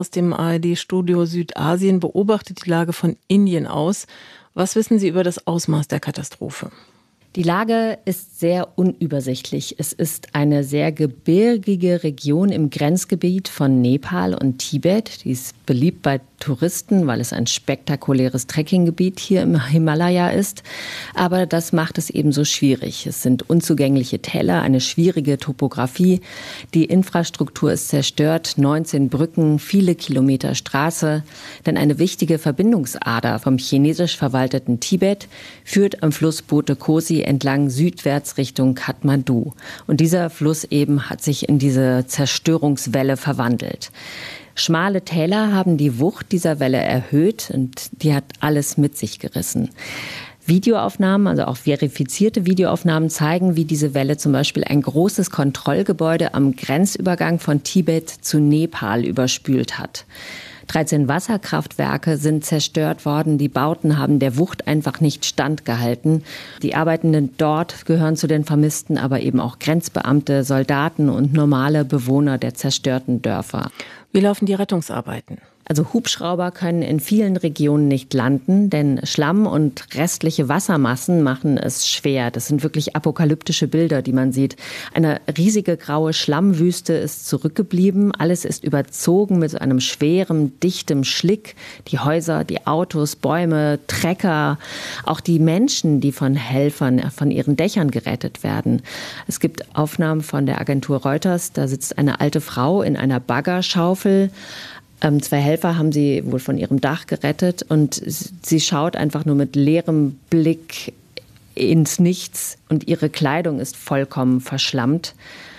Aus dem ARD-Studio Südasien beobachtet die Lage von Indien aus. Was wissen Sie über das Ausmaß der Katastrophe? Die Lage ist sehr unübersichtlich. Es ist eine sehr gebirgige Region im Grenzgebiet von Nepal und Tibet. Die ist beliebt bei Touristen, weil es ein spektakuläres Trekkinggebiet hier im Himalaya ist. Aber das macht es ebenso schwierig. Es sind unzugängliche Täler, eine schwierige Topografie. Die Infrastruktur ist zerstört, 19 Brücken, viele Kilometer Straße. Denn eine wichtige Verbindungsader vom chinesisch verwalteten Tibet führt am Fluss Bote Kosi entlang südwärts Richtung Kathmandu. Und dieser Fluss eben hat sich in diese Zerstörungswelle verwandelt. Schmale Täler haben die Wucht dieser Welle erhöht und die hat alles mit sich gerissen. Videoaufnahmen, also auch verifizierte Videoaufnahmen, zeigen, wie diese Welle zum Beispiel ein großes Kontrollgebäude am Grenzübergang von Tibet zu Nepal überspült hat. 13 Wasserkraftwerke sind zerstört worden. Die Bauten haben der Wucht einfach nicht standgehalten. Die Arbeitenden dort gehören zu den Vermissten, aber eben auch Grenzbeamte, Soldaten und normale Bewohner der zerstörten Dörfer. Wie laufen die Rettungsarbeiten? Also Hubschrauber können in vielen Regionen nicht landen, denn Schlamm und restliche Wassermassen machen es schwer. Das sind wirklich apokalyptische Bilder, die man sieht. Eine riesige graue Schlammwüste ist zurückgeblieben. Alles ist überzogen mit einem schweren, dichtem Schlick. Die Häuser, die Autos, Bäume, Trecker, auch die Menschen, die von Helfern von ihren Dächern gerettet werden. Es gibt Aufnahmen von der Agentur Reuters. Da sitzt eine alte Frau in einer Baggerschaufel. 2 Helfer haben sie wohl von ihrem Dach gerettet und sie schaut einfach nur mit leerem Blick ins Nichts und ihre Kleidung ist vollkommen verschlammt.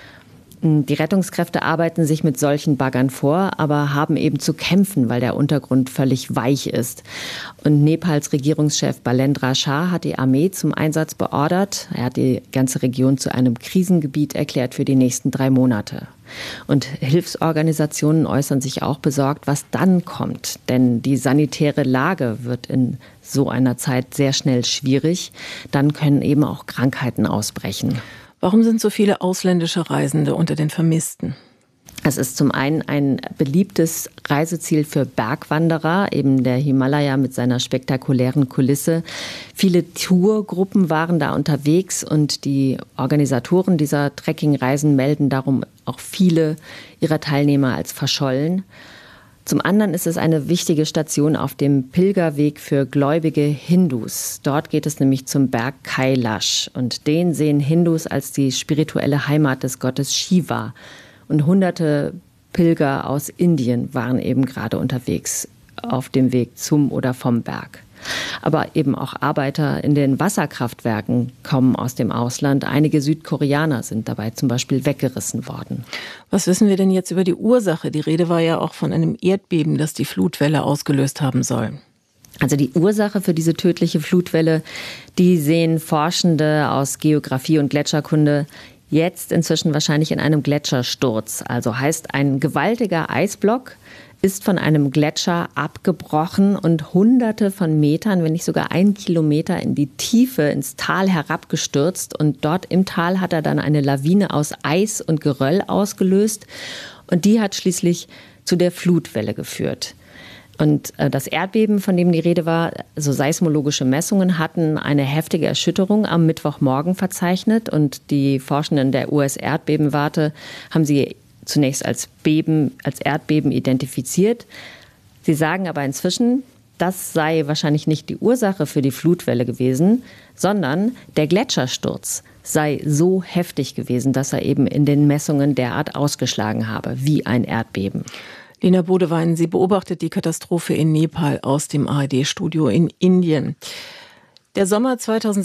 Die Rettungskräfte arbeiten sich mit solchen Baggern vor, aber haben eben zu kämpfen, weil der Untergrund völlig weich ist. Und Nepals Regierungschef Balendra Shah hat die Armee zum Einsatz beordert. Er hat die ganze Region zu einem Krisengebiet erklärt für die nächsten 3 Monate. Und Hilfsorganisationen äußern sich auch besorgt, was dann kommt. Denn die sanitäre Lage wird in so einer Zeit sehr schnell schwierig. Dann können eben auch Krankheiten ausbrechen. Warum sind so viele ausländische Reisende unter den Vermissten? Es ist zum einen ein beliebtes Reiseziel für Bergwanderer, eben der Himalaya mit seiner spektakulären Kulisse. Viele Tourgruppen waren da unterwegs und die Organisatoren dieser Trekkingreisen melden darum auch viele ihrer Teilnehmer als verschollen. Zum anderen ist es eine wichtige Station auf dem Pilgerweg für gläubige Hindus. Dort geht es nämlich zum Berg Kailash und den sehen Hindus als die spirituelle Heimat des Gottes Shiva. Und hunderte Pilger aus Indien waren eben gerade unterwegs auf dem Weg zum oder vom Berg. Aber eben auch Arbeiter in den Wasserkraftwerken kommen aus dem Ausland. Einige Südkoreaner sind dabei zum Beispiel weggerissen worden. Was wissen wir denn jetzt über die Ursache? Die Rede war ja auch von einem Erdbeben, das die Flutwelle ausgelöst haben soll. Also die Ursache für diese tödliche Flutwelle, die sehen Forschende aus Geografie und Gletscherkunde jetzt inzwischen wahrscheinlich in einem Gletschersturz. Also heißt, ein gewaltiger Eisblock ist von einem Gletscher abgebrochen und Hunderte von Metern, wenn nicht sogar 1 Kilometer in die Tiefe, ins Tal herabgestürzt. Und dort im Tal hat er dann eine Lawine aus Eis und Geröll ausgelöst. Und die hat schließlich zu der Flutwelle geführt. Und das Erdbeben, von dem die Rede war, so seismologische Messungen hatten eine heftige Erschütterung am Mittwochmorgen verzeichnet. Und die Forschenden der US-Erdbebenwarte haben sie zunächst als Erdbeben identifiziert. Sie sagen aber inzwischen, das sei wahrscheinlich nicht die Ursache für die Flutwelle gewesen, sondern der Gletschersturz sei so heftig gewesen, dass er eben in den Messungen derart ausgeschlagen habe, wie ein Erdbeben. Lena Bodewein, sie beobachtet die Katastrophe in Nepal aus dem ARD-Studio in Indien. Der Sommer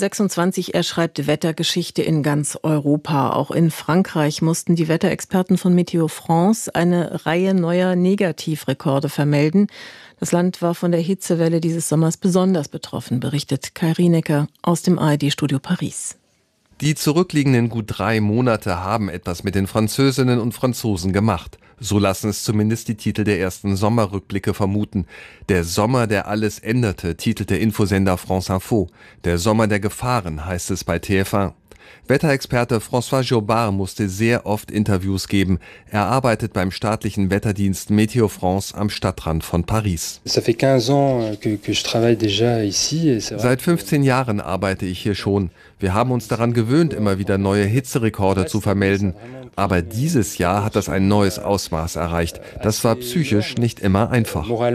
2026 erschreibt Wettergeschichte in ganz Europa. Auch in Frankreich mussten die Wetterexperten von Météo France eine Reihe neuer Negativrekorde vermelden. Das Land war von der Hitzewelle dieses Sommers besonders betroffen, berichtet Kai Rienecker aus dem ARD-Studio Paris. Die zurückliegenden gut 3 Monate haben etwas mit den Französinnen und Franzosen gemacht. So lassen es zumindest die Titel der ersten Sommerrückblicke vermuten. Der Sommer, der alles änderte, titelt der Infosender France Info. Der Sommer der Gefahren, heißt es bei TF1. Wetterexperte François Jobard musste sehr oft Interviews geben. Er arbeitet beim staatlichen Wetterdienst Météo France am Stadtrand von Paris. Seit 15 Jahren arbeite ich hier schon. Wir haben uns daran gewöhnt, immer wieder neue Hitzerekorde zu vermelden. Aber dieses Jahr hat das ein neues Ausmaß erreicht. Das war psychisch nicht immer einfach. Der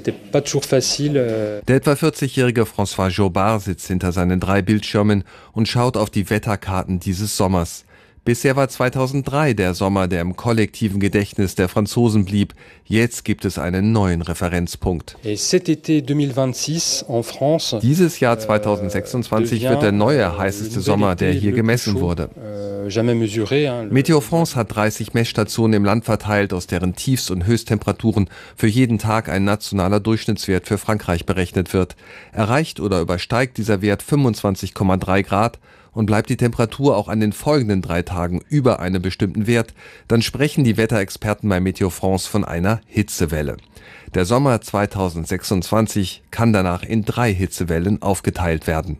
etwa 40-jährige François Jobard sitzt hinter seinen 3 Bildschirmen und schaut auf die Wetterkarten dieses Sommers. Bisher war 2003 der Sommer, der im kollektiven Gedächtnis der Franzosen blieb. Jetzt gibt es einen neuen Referenzpunkt. Dieses Jahr 2026 wird der neue heißeste Sommer, der hier gemessen wurde. Météo France hat 30 Messstationen im Land verteilt, aus deren Tiefst- und Höchsttemperaturen für jeden Tag ein nationaler Durchschnittswert für Frankreich berechnet wird. Erreicht oder übersteigt dieser Wert 25,3 Grad, und bleibt die Temperatur auch an den folgenden 3 Tagen über einem bestimmten Wert, dann sprechen die Wetterexperten bei Météo France von einer Hitzewelle. Der Sommer 2026 kann danach in 3 Hitzewellen aufgeteilt werden.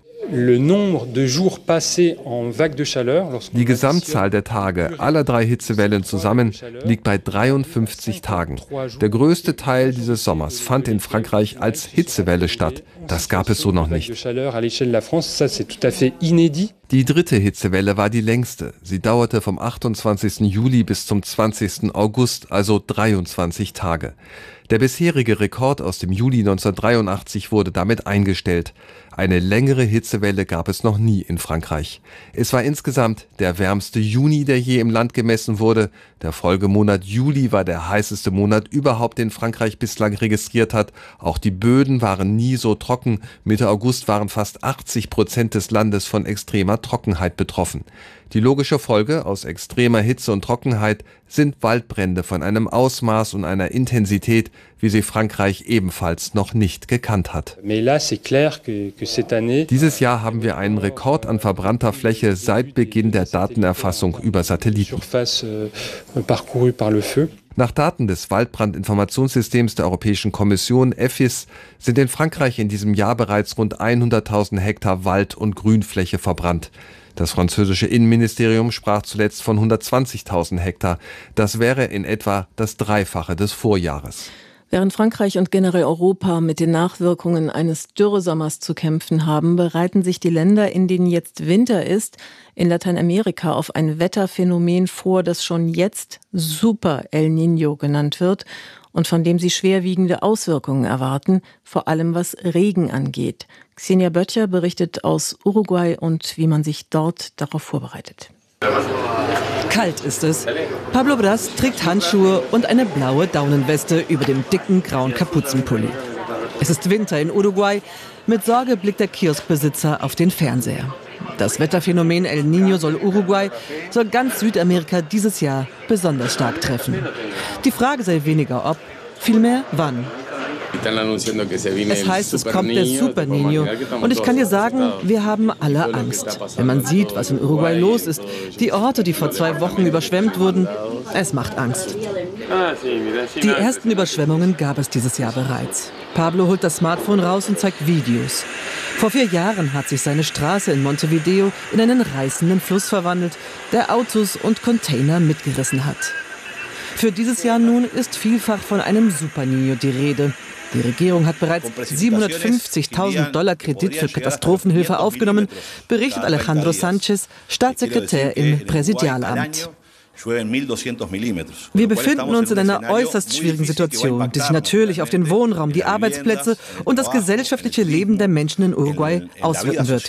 Die Gesamtzahl der Tage aller 3 Hitzewellen zusammen liegt bei 53 Tagen. Der größte Teil dieses Sommers fand in Frankreich als Hitzewelle statt. Das gab es so noch nicht. Die 3. Hitzewelle war die längste. Sie dauerte vom 28. Juli bis zum 20. August, also 23 Tage. Der bisherige Rekord aus dem Juli 1983 wurde damit eingestellt. Eine längere Hitzewelle gab es noch nie in Frankreich. Es war insgesamt der wärmste Juni, der je im Land gemessen wurde. Der Folgemonat Juli war der heißeste Monat überhaupt, den Frankreich bislang registriert hat. Auch die Böden waren nie so trocken. Mitte August waren fast 80% des Landes von extremer Trockenheit betroffen. Die logische Folge aus extremer Hitze und Trockenheit sind Waldbrände von einem Ausmaß und einer Intensität, wie sie Frankreich ebenfalls noch nicht gekannt hat. Dieses Jahr haben wir einen Rekord an verbrannter Fläche seit Beginn der Datenerfassung über Satelliten. Nach Daten des Waldbrandinformationssystems der Europäischen Kommission EFIS sind in Frankreich in diesem Jahr bereits rund 100.000 Hektar Wald- und Grünfläche verbrannt. Das französische Innenministerium sprach zuletzt von 120.000 Hektar. Das wäre in etwa das Dreifache des Vorjahres. Während Frankreich und generell Europa mit den Nachwirkungen eines Dürresommers zu kämpfen haben, bereiten sich die Länder, in denen jetzt Winter ist, in Lateinamerika auf ein Wetterphänomen vor, das schon jetzt Super El Niño genannt wird und von dem sie schwerwiegende Auswirkungen erwarten, vor allem was Regen angeht. Xenia Böttcher berichtet aus Uruguay und wie man sich dort darauf vorbereitet. Kalt ist es. Pablo Bras trägt Handschuhe und eine blaue Daunenweste über dem dicken grauen Kapuzenpulli. Es ist Winter in Uruguay. Mit Sorge blickt der Kioskbesitzer auf den Fernseher. Das Wetterphänomen El Niño soll ganz Südamerika dieses Jahr besonders stark treffen. Die Frage sei weniger ob, vielmehr wann. Es heißt, es kommt der Super Niño. Und ich kann dir sagen, wir haben alle Angst. Wenn man sieht, was in Uruguay los ist, die Orte, die vor 2 Wochen überschwemmt wurden, es macht Angst. Die ersten Überschwemmungen gab es dieses Jahr bereits. Pablo holt das Smartphone raus und zeigt Videos. Vor 4 Jahren hat sich seine Straße in Montevideo in einen reißenden Fluss verwandelt, der Autos und Container mitgerissen hat. Für dieses Jahr nun ist vielfach von einem Super Niño die Rede. Die Regierung hat bereits $750.000 Kredit für Katastrophenhilfe aufgenommen, berichtet Alejandro Sanchez, Staatssekretär im Präsidialamt. Wir befinden uns in einer äußerst schwierigen Situation, die sich natürlich auf den Wohnraum, die Arbeitsplätze und das gesellschaftliche Leben der Menschen in Uruguay auswirken wird.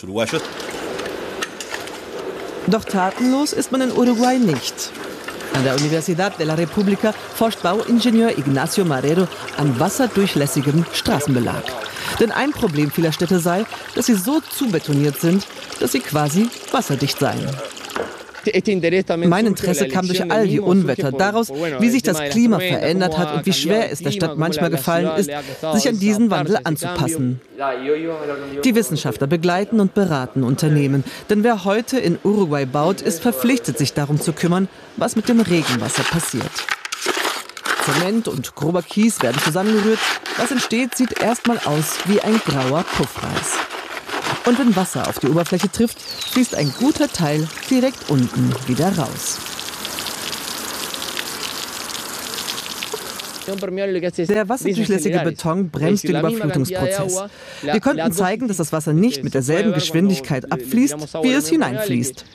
Doch tatenlos ist man in Uruguay nicht. An der Universidad de la República forscht Bauingenieur Ignacio Marrero an wasserdurchlässigem Straßenbelag. Denn ein Problem vieler Städte sei, dass sie so zubetoniert sind, dass sie quasi wasserdicht seien. Mein Interesse kam durch all die Unwetter, daraus, wie sich das Klima verändert hat und wie schwer es der Stadt manchmal gefallen ist, sich an diesen Wandel anzupassen. Die Wissenschaftler begleiten und beraten Unternehmen, denn wer heute in Uruguay baut, ist verpflichtet, sich darum zu kümmern, was mit dem Regenwasser passiert. Zement und grober Kies werden zusammengerührt. Was entsteht, sieht erstmal aus wie ein grauer Puffreis. Und wenn Wasser auf die Oberfläche trifft, fließt ein guter Teil direkt unten wieder raus. Der wasserdurchlässige Beton bremst den Überflutungsprozess. Wir konnten zeigen, dass das Wasser nicht mit derselben Geschwindigkeit abfließt, wie es hineinfließt.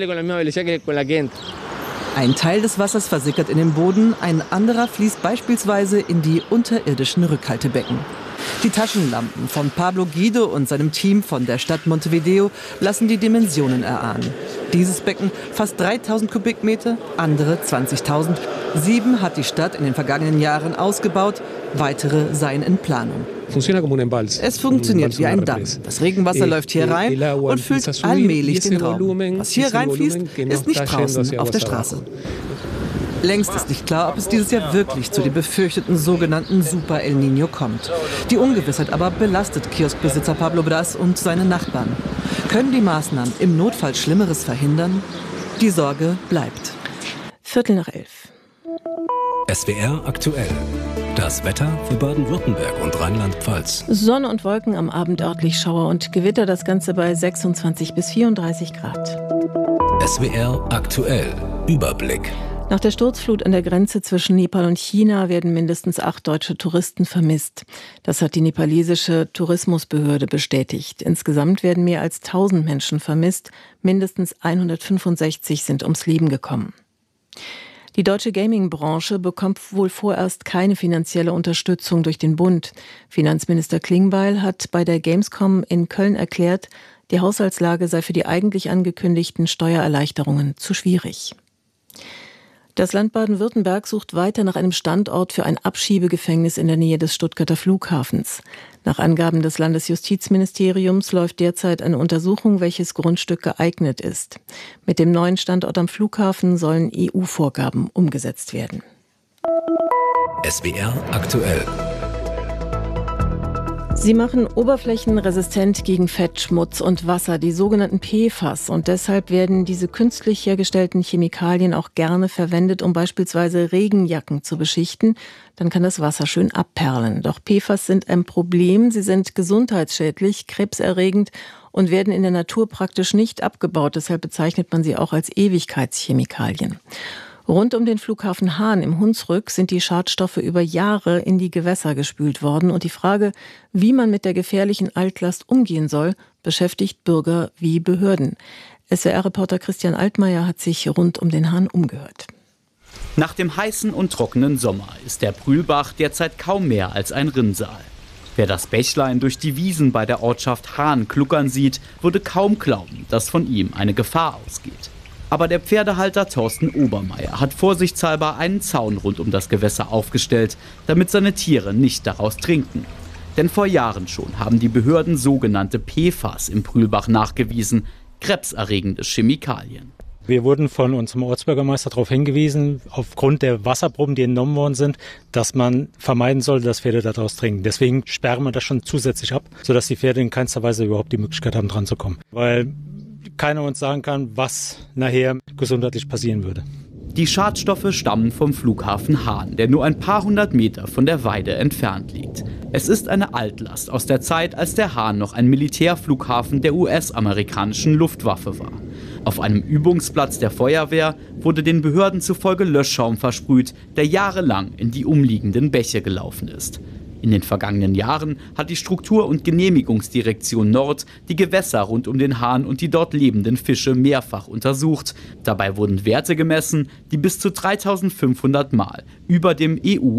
Ein Teil des Wassers versickert in den Boden, ein anderer fließt beispielsweise in die unterirdischen Rückhaltebecken. Die Taschenlampen von Pablo Guido und seinem Team von der Stadt Montevideo lassen die Dimensionen erahnen. Dieses Becken fast 3000 Kubikmeter, andere 20.000. 7 hat die Stadt in den vergangenen Jahren ausgebaut, weitere seien in Planung. Es funktioniert wie ein Damm. Das Regenwasser läuft hier rein und füllt allmählich den Raum. Was hier reinfließt, ist nicht draußen auf der Straße. Längst ist nicht klar, ob es dieses Jahr wirklich zu dem befürchteten sogenannten Super El Niño kommt. Die Ungewissheit aber belastet Kioskbesitzer Pablo Bras und seine Nachbarn. Können die Maßnahmen im Notfall Schlimmeres verhindern? Die Sorge bleibt. 11:15. SWR aktuell. Das Wetter für Baden-Württemberg und Rheinland-Pfalz. Sonne und Wolken, am Abend örtlich Schauer und Gewitter, das Ganze bei 26 bis 34 Grad. SWR aktuell. Überblick. Nach der Sturzflut an der Grenze zwischen Nepal und China werden mindestens 8 deutsche Touristen vermisst. Das hat die nepalesische Tourismusbehörde bestätigt. Insgesamt werden mehr als 1000 Menschen vermisst. Mindestens 165 sind ums Leben gekommen. Die deutsche Gaming-Branche bekommt wohl vorerst keine finanzielle Unterstützung durch den Bund. Finanzminister Klingbeil hat bei der Gamescom in Köln erklärt, die Haushaltslage sei für die eigentlich angekündigten Steuererleichterungen zu schwierig. Das Land Baden-Württemberg sucht weiter nach einem Standort für ein Abschiebegefängnis in der Nähe des Stuttgarter Flughafens. Nach Angaben des Landesjustizministeriums läuft derzeit eine Untersuchung, welches Grundstück geeignet ist. Mit dem neuen Standort am Flughafen sollen EU-Vorgaben umgesetzt werden. SWR aktuell. Sie machen Oberflächen resistent gegen Fett, Schmutz und Wasser, die sogenannten PFAS. Und deshalb werden diese künstlich hergestellten Chemikalien auch gerne verwendet, um beispielsweise Regenjacken zu beschichten. Dann kann das Wasser schön abperlen. Doch PFAS sind ein Problem. Sie sind gesundheitsschädlich, krebserregend und werden in der Natur praktisch nicht abgebaut. Deshalb bezeichnet man sie auch als Ewigkeitschemikalien. Rund um den Flughafen Hahn im Hunsrück sind die Schadstoffe über Jahre in die Gewässer gespült worden. Und die Frage, wie man mit der gefährlichen Altlast umgehen soll, beschäftigt Bürger wie Behörden. SWR-Reporter Christian Altmaier hat sich rund um den Hahn umgehört. Nach dem heißen und trockenen Sommer ist der Brühlbach derzeit kaum mehr als ein Rinnsal. Wer das Bächlein durch die Wiesen bei der Ortschaft Hahn kluckern sieht, würde kaum glauben, dass von ihm eine Gefahr ausgeht. Aber der Pferdehalter Thorsten Obermeier hat vorsichtshalber einen Zaun rund um das Gewässer aufgestellt, damit seine Tiere nicht daraus trinken. Denn vor Jahren schon haben die Behörden sogenannte PFAS im Brühlbach nachgewiesen, krebserregende Chemikalien. Wir wurden von unserem Ortsbürgermeister darauf hingewiesen, aufgrund der Wasserproben, die entnommen worden sind, dass man vermeiden soll, dass Pferde daraus trinken. Deswegen sperren wir das schon zusätzlich ab, sodass die Pferde in keinster Weise überhaupt die Möglichkeit haben, dran zu kommen. Weil keiner uns sagen kann, was nachher gesundheitlich passieren würde. Die Schadstoffe stammen vom Flughafen Hahn, der nur ein paar hundert Meter von der Weide entfernt liegt. Es ist eine Altlast aus der Zeit, als der Hahn noch ein Militärflughafen der US-amerikanischen Luftwaffe war. Auf einem Übungsplatz der Feuerwehr wurde den Behörden zufolge Löschschaum versprüht, der jahrelang in die umliegenden Bäche gelaufen ist. In den vergangenen Jahren hat die Struktur- und Genehmigungsdirektion Nord die Gewässer rund um den Hahn und die dort lebenden Fische mehrfach untersucht. Dabei wurden Werte gemessen, die bis zu 3500 Mal über dem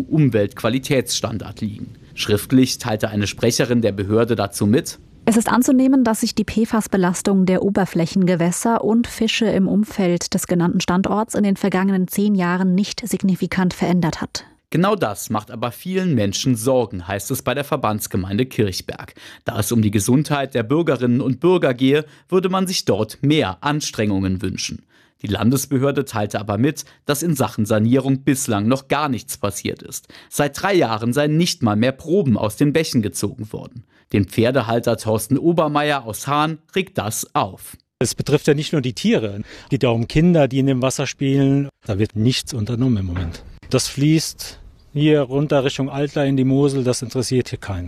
EU-Umweltqualitätsstandard liegen. Schriftlich teilte eine Sprecherin der Behörde dazu mit: Es ist anzunehmen, dass sich die PFAS-Belastung der Oberflächengewässer und Fische im Umfeld des genannten Standorts in den vergangenen 10 Jahren nicht signifikant verändert hat. Genau das macht aber vielen Menschen Sorgen, heißt es bei der Verbandsgemeinde Kirchberg. Da es um die Gesundheit der Bürgerinnen und Bürger gehe, würde man sich dort mehr Anstrengungen wünschen. Die Landesbehörde teilte aber mit, dass in Sachen Sanierung bislang noch gar nichts passiert ist. Seit 3 Jahren seien nicht mal mehr Proben aus den Bächen gezogen worden. Den Pferdehalter Thorsten Obermeier aus Hahn regt das auf. Es betrifft ja nicht nur die Tiere. Es geht ja um Kinder, die in dem Wasser spielen. Da wird nichts unternommen im Moment. Das fließt hier runter Richtung Altla in die Mosel, das interessiert hier keinen.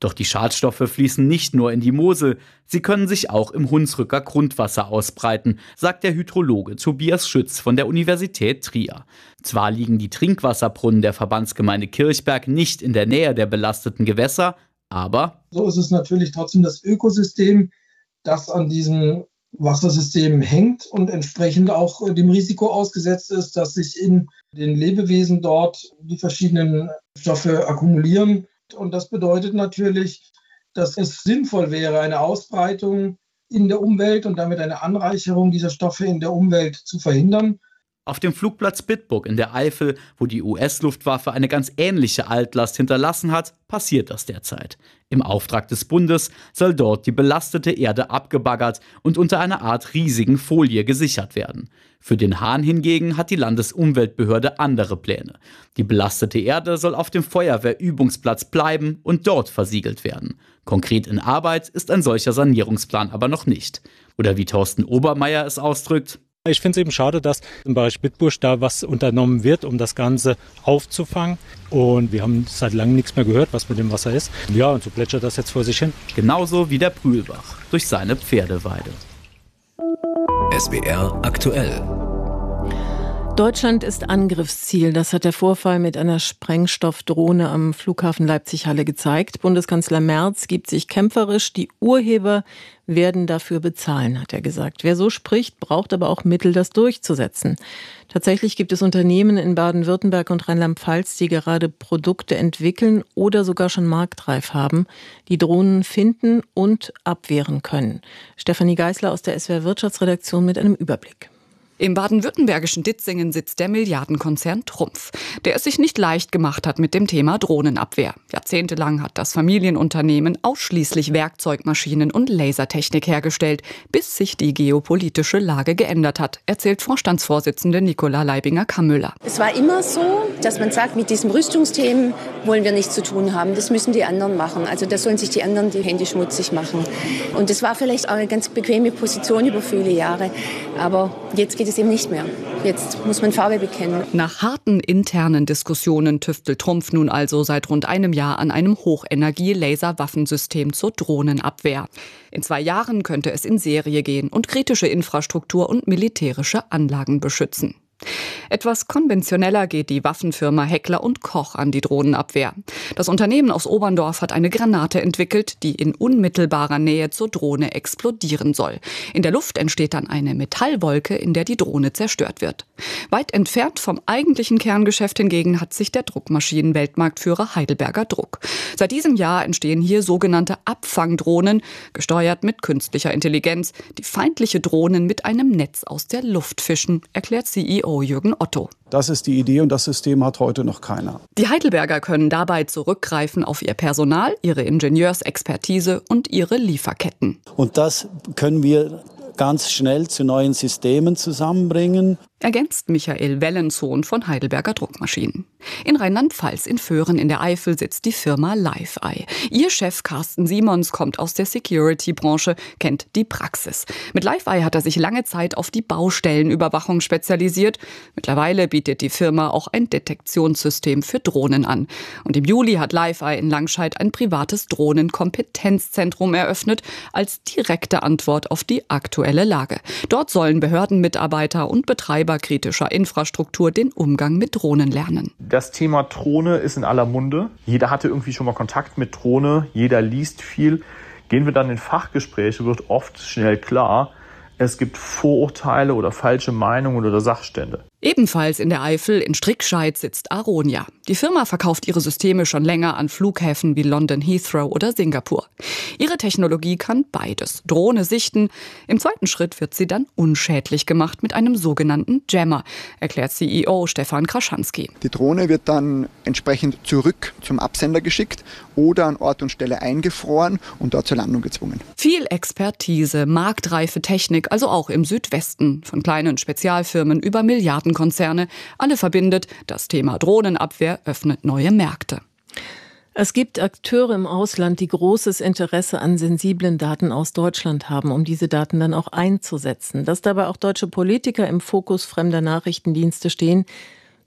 Doch die Schadstoffe fließen nicht nur in die Mosel, sie können sich auch im Hunsrücker Grundwasser ausbreiten, sagt der Hydrologe Tobias Schütz von der Universität Trier. Zwar liegen die Trinkwasserbrunnen der Verbandsgemeinde Kirchberg nicht in der Nähe der belasteten Gewässer, aber so ist es natürlich trotzdem das Ökosystem, das an diesem Wassersystem hängt und entsprechend auch dem Risiko ausgesetzt ist, dass sich in den Lebewesen dort die verschiedenen Stoffe akkumulieren. Und das bedeutet natürlich, dass es sinnvoll wäre, eine Ausbreitung in der Umwelt und damit eine Anreicherung dieser Stoffe in der Umwelt zu verhindern. Auf dem Flugplatz Bitburg in der Eifel, wo die US-Luftwaffe eine ganz ähnliche Altlast hinterlassen hat, passiert das derzeit. Im Auftrag des Bundes soll dort die belastete Erde abgebaggert und unter einer Art riesigen Folie gesichert werden. Für den Hahn hingegen hat die Landesumweltbehörde andere Pläne. Die belastete Erde soll auf dem Feuerwehrübungsplatz bleiben und dort versiegelt werden. Konkret in Arbeit ist ein solcher Sanierungsplan aber noch nicht. Oder wie Thorsten Obermeier es ausdrückt: Ich finde es eben schade, dass im Bereich Bitburg da was unternommen wird, um das Ganze aufzufangen. Und wir haben seit langem nichts mehr gehört, was mit dem Wasser ist. Ja, und so plätschert das jetzt vor sich hin. Genauso wie der Brühlbach durch seine Pferdeweide. SWR aktuell. Deutschland ist Angriffsziel. Das hat der Vorfall mit einer Sprengstoffdrohne am Flughafen Leipzig-Halle gezeigt. Bundeskanzler Merz gibt sich kämpferisch. Die Urheber werden dafür bezahlen, hat er gesagt. Wer so spricht, braucht aber auch Mittel, das durchzusetzen. Tatsächlich gibt es Unternehmen in Baden-Württemberg und Rheinland-Pfalz, die gerade Produkte entwickeln oder sogar schon marktreif haben, die Drohnen finden und abwehren können. Stefanie Geisler aus der SWR Wirtschaftsredaktion mit einem Überblick. Im baden-württembergischen Ditzingen sitzt der Milliardenkonzern Trumpf, der es sich nicht leicht gemacht hat mit dem Thema Drohnenabwehr. Jahrzehntelang hat das Familienunternehmen ausschließlich Werkzeugmaschinen und Lasertechnik hergestellt, bis sich die geopolitische Lage geändert hat, erzählt Vorstandsvorsitzende Nicola Leibinger-Kammüller. Es war immer so, dass man sagt, mit diesen Rüstungsthemen wollen wir nichts zu tun haben. Das müssen die anderen machen. Also da sollen sich die anderen die Hände schmutzig machen. Und das war vielleicht auch eine ganz bequeme Position über viele Jahre. Aber jetzt geht es eben nicht mehr. Jetzt muss man Farbe bekennen. Nach harten internen Diskussionen tüftelt Trumpf nun also seit rund einem Jahr an einem Hochenergie-Laser-Waffensystem zur Drohnenabwehr. In 2 Jahren könnte es in Serie gehen und kritische Infrastruktur und militärische Anlagen beschützen. Etwas konventioneller geht die Waffenfirma Heckler & Koch an die Drohnenabwehr. Das Unternehmen aus Oberndorf hat eine Granate entwickelt, die in unmittelbarer Nähe zur Drohne explodieren soll. In der Luft entsteht dann eine Metallwolke, in der die Drohne zerstört wird. Weit entfernt vom eigentlichen Kerngeschäft hingegen hat sich der Druckmaschinen-Weltmarktführer Heidelberger Druck. Seit diesem Jahr entstehen hier sogenannte Abfangdrohnen, gesteuert mit künstlicher Intelligenz, die feindliche Drohnen mit einem Netz aus der Luft fischen, erklärt CEO Jürgen Otto. Das ist die Idee und das System hat heute noch keiner. Die Heidelberger können dabei zurückgreifen auf ihr Personal, ihre Ingenieursexpertise und ihre Lieferketten. Und das können wir ganz schnell zu neuen Systemen zusammenbringen. Ergänzt Michael Wellensohn von Heidelberger Druckmaschinen. In Rheinland-Pfalz in Föhren in der Eifel sitzt die Firma Live-Eye. Ihr Chef Carsten Simons kommt aus der Security-Branche, kennt die Praxis. Mit Live-Eye hat er sich lange Zeit auf die Baustellenüberwachung spezialisiert. Mittlerweile bietet die Firma auch ein Detektionssystem für Drohnen an. Und im Juli hat Live-Eye in Langscheid ein privates Drohnenkompetenzzentrum eröffnet, als direkte Antwort auf die aktuelle Lage. Dort sollen Behördenmitarbeiter und Betreiber kritischer Infrastruktur den Umgang mit Drohnen lernen. Das Thema Drohne ist in aller Munde. Jeder hatte irgendwie schon mal Kontakt mit Drohne, jeder liest viel. Gehen wir dann in Fachgespräche, wird oft schnell klar, es gibt Vorurteile oder falsche Meinungen oder Sachstände. Ebenfalls in der Eifel in Strickscheid sitzt Aronia. Die Firma verkauft ihre Systeme schon länger an Flughäfen wie London Heathrow oder Singapur. Ihre Technologie kann beides. Drohne sichten. Im zweiten Schritt wird sie dann unschädlich gemacht mit einem sogenannten Jammer, erklärt CEO Stefan Kraschanski. Die Drohne wird dann entsprechend zurück zum Absender geschickt oder an Ort und Stelle eingefroren und dort zur Landung gezwungen. Viel Expertise, marktreife Technik, also auch im Südwesten, von kleinen Spezialfirmen über Milliardenkonzerne. Alle verbindet, das Thema Drohnenabwehr öffnet neue Märkte. Es gibt Akteure im Ausland, die großes Interesse an sensiblen Daten aus Deutschland haben, um diese Daten dann auch einzusetzen. Dass dabei auch deutsche Politiker im Fokus fremder Nachrichtendienste stehen,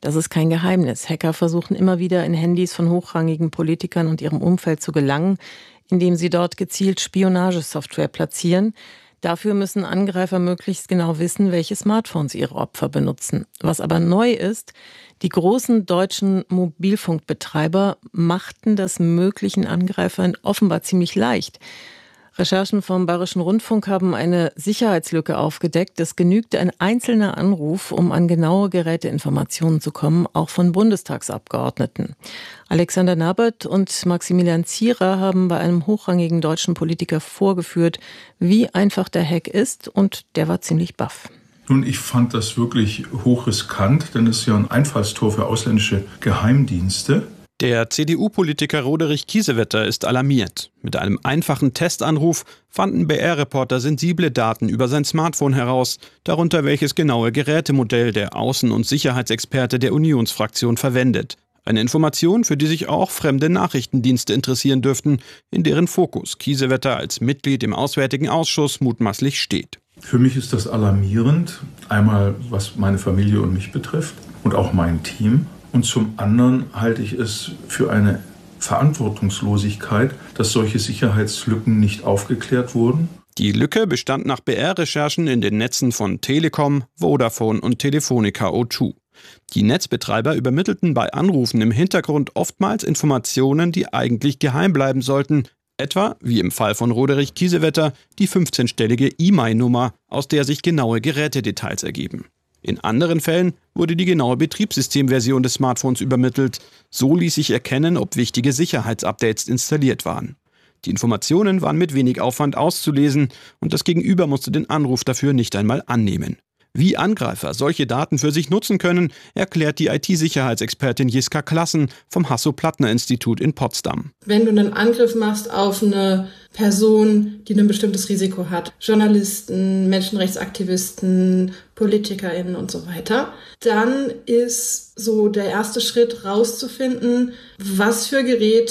Das ist kein Geheimnis. Hacker versuchen immer wieder in Handys von hochrangigen Politikern und ihrem Umfeld zu gelangen, indem sie dort gezielt Spionagesoftware platzieren. Dafür müssen Angreifer möglichst genau wissen, welche Smartphones ihre Opfer benutzen. Was aber neu ist, die großen deutschen Mobilfunkbetreiber machten das möglichen Angreifern offenbar ziemlich leicht. Recherchen vom Bayerischen Rundfunk haben eine Sicherheitslücke aufgedeckt. Es genügte ein einzelner Anruf, um an genaue Geräteinformationen zu kommen, auch von Bundestagsabgeordneten. Alexander Nabert und Maximilian Zierer haben bei einem hochrangigen deutschen Politiker vorgeführt, wie einfach der Hack ist, und der war ziemlich baff. Nun, ich fand das wirklich hochriskant, denn es ist ja ein Einfallstor für ausländische Geheimdienste. Der CDU-Politiker Roderich Kiesewetter ist alarmiert. Mit einem einfachen Testanruf fanden BR-Reporter sensible Daten über sein Smartphone heraus, darunter welches genaue Gerätemodell der Außen- und Sicherheitsexperte der Unionsfraktion verwendet. Eine Information, für die sich auch fremde Nachrichtendienste interessieren dürften, in deren Fokus Kiesewetter als Mitglied im Auswärtigen Ausschuss mutmaßlich steht. Für mich ist das alarmierend, einmal was meine Familie und mich betrifft und auch mein Team. Und zum anderen halte ich es für eine Verantwortungslosigkeit, dass solche Sicherheitslücken nicht aufgeklärt wurden. Die Lücke bestand nach BR-Recherchen in den Netzen von Telekom, Vodafone und Telefonica O2. Die Netzbetreiber übermittelten bei Anrufen im Hintergrund oftmals Informationen, die eigentlich geheim bleiben sollten, etwa, wie im Fall von Roderich Kiesewetter, die 15-stellige IMEI-Nummer, aus der sich genaue Gerätedetails ergeben. In anderen Fällen wurde die genaue Betriebssystemversion des Smartphones übermittelt. So ließ sich erkennen, ob wichtige Sicherheitsupdates installiert waren. Die Informationen waren mit wenig Aufwand auszulesen und das Gegenüber musste den Anruf dafür nicht einmal annehmen. Wie Angreifer solche Daten für sich nutzen können, erklärt die IT-Sicherheitsexpertin Jiska Klassen vom Hasso-Plattner-Institut in Potsdam. Wenn du einen Angriff machst auf eine Person, die ein bestimmtes Risiko hat, Journalisten, Menschenrechtsaktivisten, PolitikerInnen und so weiter, dann ist so der erste Schritt rauszufinden, was für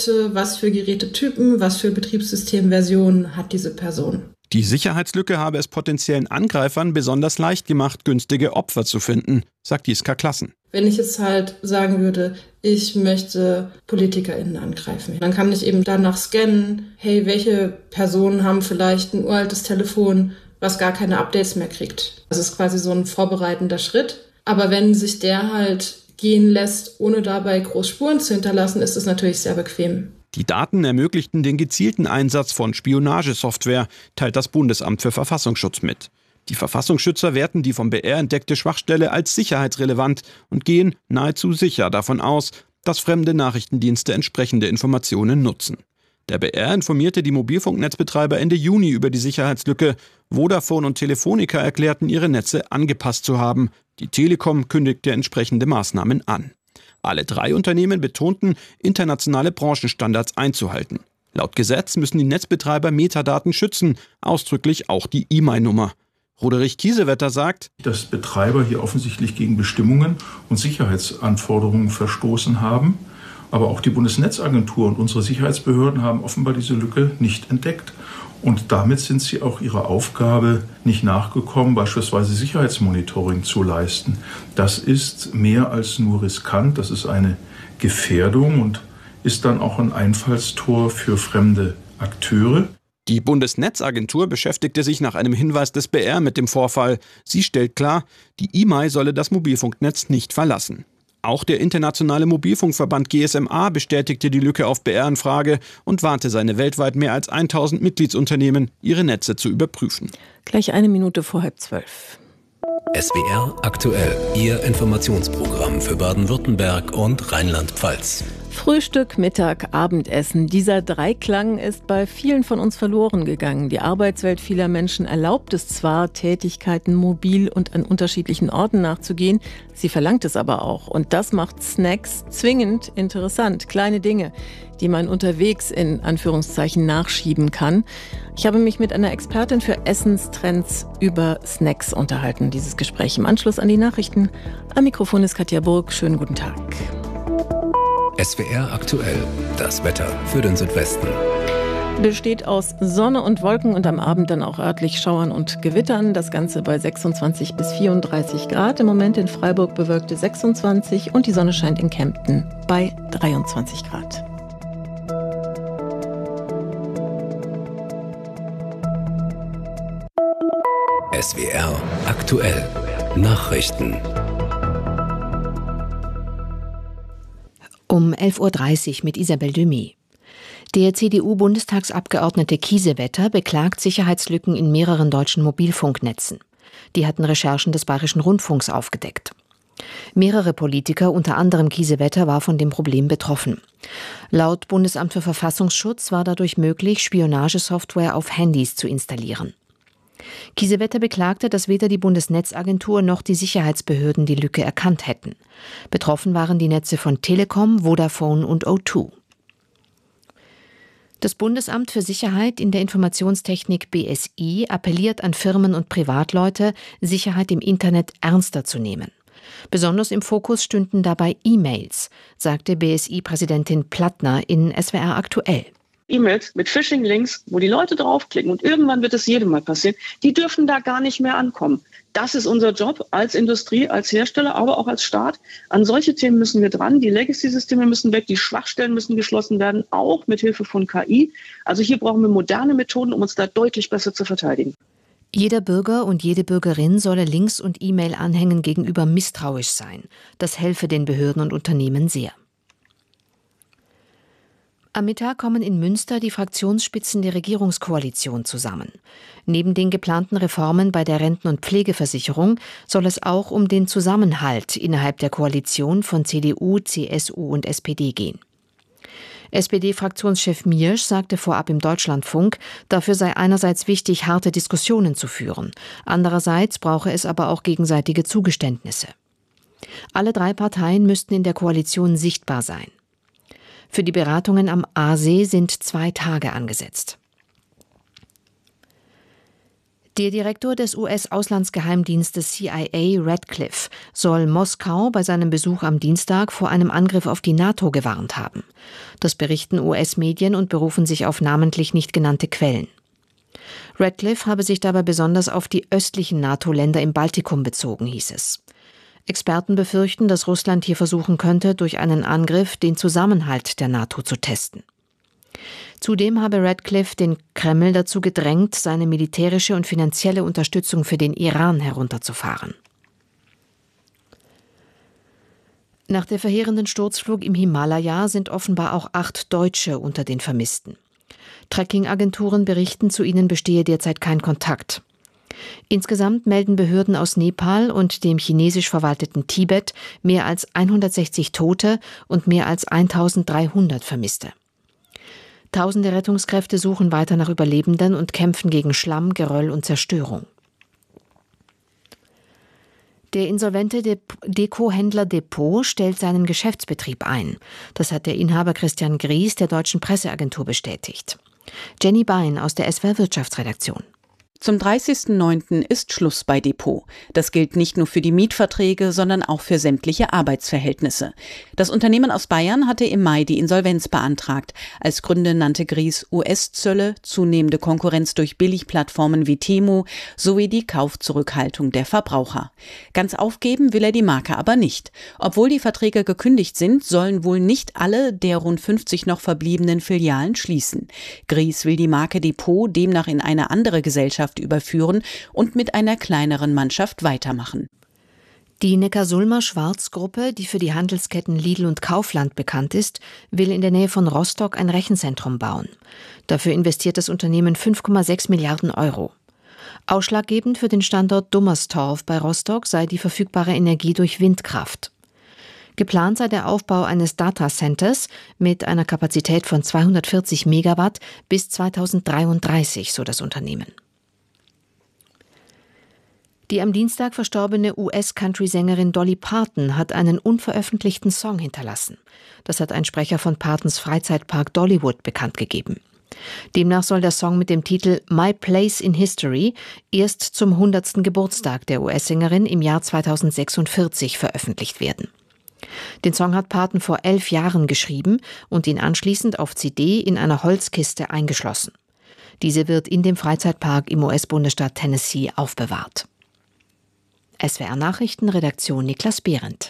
Gerätetypen, was für Betriebssystemversionen hat diese Person. Die Sicherheitslücke habe es potenziellen Angreifern besonders leicht gemacht, günstige Opfer zu finden, sagt Jiska Klassen. Wenn ich jetzt halt sagen würde, ich möchte PolitikerInnen angreifen, dann kann ich eben danach scannen, hey, welche Personen haben vielleicht ein uraltes Telefon, was gar keine Updates mehr kriegt. Das ist quasi so ein vorbereitender Schritt. Aber wenn sich der halt gehen lässt, ohne dabei groß Spuren zu hinterlassen, ist es natürlich sehr bequem. Die Daten ermöglichten den gezielten Einsatz von Spionagesoftware, teilt das Bundesamt für Verfassungsschutz mit. Die Verfassungsschützer werten die vom BR entdeckte Schwachstelle als sicherheitsrelevant und gehen nahezu sicher davon aus, dass fremde Nachrichtendienste entsprechende Informationen nutzen. Der BR informierte die Mobilfunknetzbetreiber Ende Juni über die Sicherheitslücke. Vodafone und Telefonica erklärten, ihre Netze angepasst zu haben. Die Telekom kündigte entsprechende Maßnahmen an. Alle drei Unternehmen betonten, internationale Branchenstandards einzuhalten. Laut Gesetz müssen die Netzbetreiber Metadaten schützen, ausdrücklich auch die IMEI-Nummer. Roderich Kiesewetter sagt, dass Betreiber hier offensichtlich gegen Bestimmungen und Sicherheitsanforderungen verstoßen haben. Aber auch die Bundesnetzagentur und unsere Sicherheitsbehörden haben offenbar diese Lücke nicht entdeckt. Und damit sind sie auch ihrer Aufgabe nicht nachgekommen, beispielsweise Sicherheitsmonitoring zu leisten. Das ist mehr als nur riskant, das ist eine Gefährdung und ist dann auch ein Einfallstor für fremde Akteure. Die Bundesnetzagentur beschäftigte sich nach einem Hinweis des BR mit dem Vorfall. Sie stellt klar, die IMEI solle das Mobilfunknetz nicht verlassen. Auch der internationale Mobilfunkverband GSMA bestätigte die Lücke auf BR-Anfrage und warnte seine weltweit mehr als 1000 Mitgliedsunternehmen, ihre Netze zu überprüfen. Gleich 1 vor 11:30. SWR aktuell, Ihr Informationsprogramm für Baden-Württemberg und Rheinland-Pfalz. Frühstück, Mittag, Abendessen. Dieser Dreiklang ist bei vielen von uns verloren gegangen. Die Arbeitswelt vieler Menschen erlaubt es zwar, Tätigkeiten mobil und an unterschiedlichen Orten nachzugehen, sie verlangt es aber auch. Und das macht Snacks zwingend interessant. Kleine Dinge, die man unterwegs in Anführungszeichen nachschieben kann. Ich habe mich mit einer Expertin für Essenstrends über Snacks unterhalten. Dieses Gespräch im Anschluss an die Nachrichten. Am Mikrofon ist Katja Burg. Schönen guten Tag. SWR aktuell, das Wetter für den Südwesten. Besteht aus Sonne und Wolken und am Abend dann auch örtlich Schauern und Gewittern. Das Ganze bei 26 bis 34 Grad. Im Moment in Freiburg bewölkte 26 und die Sonne scheint in Kempten bei 23 Grad. SWR aktuell. Nachrichten. Um 11.30 Uhr mit Isabel Demey. Der CDU-Bundestagsabgeordnete Kiesewetter beklagt Sicherheitslücken in mehreren deutschen Mobilfunknetzen. Die hatten Recherchen des Bayerischen Rundfunks aufgedeckt. Mehrere Politiker, unter anderem Kiesewetter, war von dem Problem betroffen. Laut Bundesamt für Verfassungsschutz war dadurch möglich, Spionagesoftware auf Handys zu installieren. Kiesewetter beklagte, dass weder die Bundesnetzagentur noch die Sicherheitsbehörden die Lücke erkannt hätten. Betroffen waren die Netze von Telekom, Vodafone und O2. Das Bundesamt für Sicherheit in der Informationstechnik BSI appelliert an Firmen und Privatleute, Sicherheit im Internet ernster zu nehmen. Besonders im Fokus stünden dabei E-Mails, sagte BSI-Präsidentin Plattner in SWR aktuell. E-Mails mit Phishing-Links, wo die Leute draufklicken und irgendwann wird es jedem mal passieren, die dürfen da gar nicht mehr ankommen. Das ist unser Job als Industrie, als Hersteller, aber auch als Staat. An solche Themen müssen wir dran. Die Legacy-Systeme müssen weg, die Schwachstellen müssen geschlossen werden, auch mit Hilfe von KI. Also hier brauchen wir moderne Methoden, um uns da deutlich besser zu verteidigen. Jeder Bürger und jede Bürgerin solle Links und E-Mail-Anhängen gegenüber misstrauisch sein. Das helfe den Behörden und Unternehmen sehr. Am Mittag kommen in Münster die Fraktionsspitzen der Regierungskoalition zusammen. Neben den geplanten Reformen bei der Renten- und Pflegeversicherung soll es auch um den Zusammenhalt innerhalb der Koalition von CDU, CSU und SPD gehen. SPD-Fraktionschef Miersch sagte vorab im Deutschlandfunk, dafür sei einerseits wichtig, harte Diskussionen zu führen. Andererseits brauche es aber auch gegenseitige Zugeständnisse. Alle drei Parteien müssten in der Koalition sichtbar sein. Für die Beratungen am Aasee sind 2 Tage angesetzt. Der Direktor des US-Auslandsgeheimdienstes CIA, Radcliffe, soll Moskau bei seinem Besuch am Dienstag vor einem Angriff auf die NATO gewarnt haben. Das berichten US-Medien und berufen sich auf namentlich nicht genannte Quellen. Radcliffe habe sich dabei besonders auf die östlichen NATO-Länder im Baltikum bezogen, hieß es. Experten befürchten, dass Russland hier versuchen könnte, durch einen Angriff den Zusammenhalt der NATO zu testen. Zudem habe Radcliffe den Kreml dazu gedrängt, seine militärische und finanzielle Unterstützung für den Iran herunterzufahren. Nach der verheerenden Sturzflug im Himalaya sind offenbar auch 8 Deutsche unter den Vermissten. Tracking-Agenturen berichten, zu ihnen bestehe derzeit kein Kontakt. Insgesamt melden Behörden aus Nepal und dem chinesisch verwalteten Tibet mehr als 160 Tote und mehr als 1300 Vermisste. Tausende Rettungskräfte suchen weiter nach Überlebenden und kämpfen gegen Schlamm, Geröll und Zerstörung. Der insolvente Dekohändler Depot stellt seinen Geschäftsbetrieb ein. Das hat der Inhaber Christian Gries der Deutschen Presseagentur bestätigt. Jenny Bein aus der SWR Wirtschaftsredaktion. Zum 30.09. ist Schluss bei Depot. Das gilt nicht nur für die Mietverträge, sondern auch für sämtliche Arbeitsverhältnisse. Das Unternehmen aus Bayern hatte im Mai die Insolvenz beantragt. Als Gründe nannte Gries US-Zölle, zunehmende Konkurrenz durch Billigplattformen wie Temu sowie die Kaufzurückhaltung der Verbraucher. Ganz aufgeben will er die Marke aber nicht. Obwohl die Verträge gekündigt sind, sollen wohl nicht alle der rund 50 noch verbliebenen Filialen schließen. Gries will die Marke Depot demnach in eine andere Gesellschaft überführen und mit einer kleineren Mannschaft weitermachen. Die Neckarsulmer-Schwarz-Gruppe, die für die Handelsketten Lidl und Kaufland bekannt ist, will in der Nähe von Rostock ein Rechenzentrum bauen. Dafür investiert das Unternehmen 5,6 Milliarden Euro. Ausschlaggebend für den Standort Dummerstorf bei Rostock sei die verfügbare Energie durch Windkraft. Geplant sei der Aufbau eines Datacenters mit einer Kapazität von 240 Megawatt bis 2033, so das Unternehmen. Die am Dienstag verstorbene US-Country-Sängerin Dolly Parton hat einen unveröffentlichten Song hinterlassen. Das hat ein Sprecher von Partons Freizeitpark Dollywood bekannt gegeben. Demnach soll der Song mit dem Titel My Place in History erst zum 100. Geburtstag der US-Sängerin im Jahr 2046 veröffentlicht werden. Den Song hat Parton vor 11 Jahren geschrieben und ihn anschließend auf CD in einer Holzkiste eingeschlossen. Diese wird in dem Freizeitpark im US-Bundesstaat Tennessee aufbewahrt. SWR Nachrichten, Redaktion Niklas Behrendt.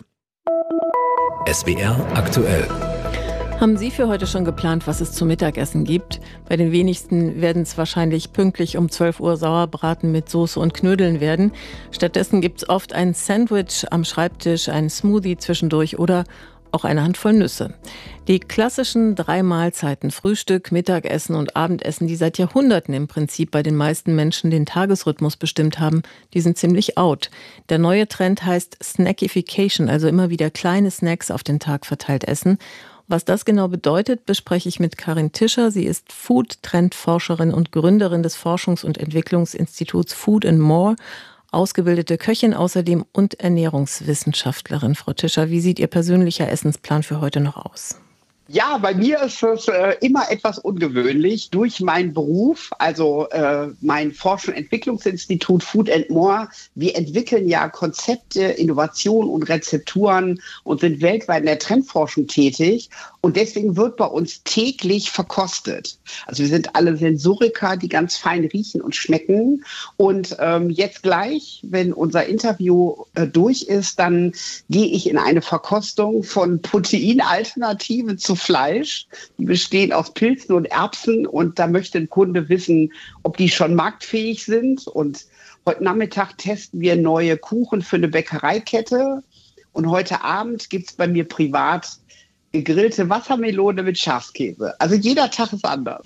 SWR aktuell. Haben Sie für heute schon geplant, was es zum Mittagessen gibt? Bei den wenigsten werden es wahrscheinlich pünktlich um 12 Uhr Sauerbraten mit Soße und Knödeln werden. Stattdessen gibt es oft ein Sandwich am Schreibtisch, einen Smoothie zwischendurch oder auch eine Handvoll Nüsse. Die klassischen 3 Mahlzeiten, Frühstück, Mittagessen und Abendessen, die seit Jahrhunderten im Prinzip bei den meisten Menschen den Tagesrhythmus bestimmt haben, die sind ziemlich out. Der neue Trend heißt Snackification, also immer wieder kleine Snacks auf den Tag verteilt essen. Was das genau bedeutet, bespreche ich mit Karin Tischer. Sie ist Food-Trend-Forscherin und Gründerin des Forschungs- und Entwicklungsinstituts Food & More, ausgebildete Köchin außerdem und Ernährungswissenschaftlerin. Frau Tischer, wie sieht Ihr persönlicher Essensplan für heute noch aus? Ja, bei mir ist es immer etwas ungewöhnlich. Durch meinen Beruf, also mein Forschungs- und Entwicklungsinstitut Food & More, wir entwickeln ja Konzepte, Innovationen und Rezepturen und sind weltweit in der Trendforschung tätig. Und deswegen wird bei uns täglich verkostet. Also wir sind alle Sensoriker, die ganz fein riechen und schmecken. Und jetzt gleich, wenn unser Interview durch ist, dann gehe ich in eine Verkostung von Proteinalternativen zu Fleisch. Die bestehen aus Pilzen und Erbsen. Und da möchte ein Kunde wissen, ob die schon marktfähig sind. Und heute Nachmittag testen wir neue Kuchen für eine Bäckereikette. Und heute Abend gibt es bei mir privat gegrillte Wassermelone mit Schafskäse. Also jeder Tag ist anders.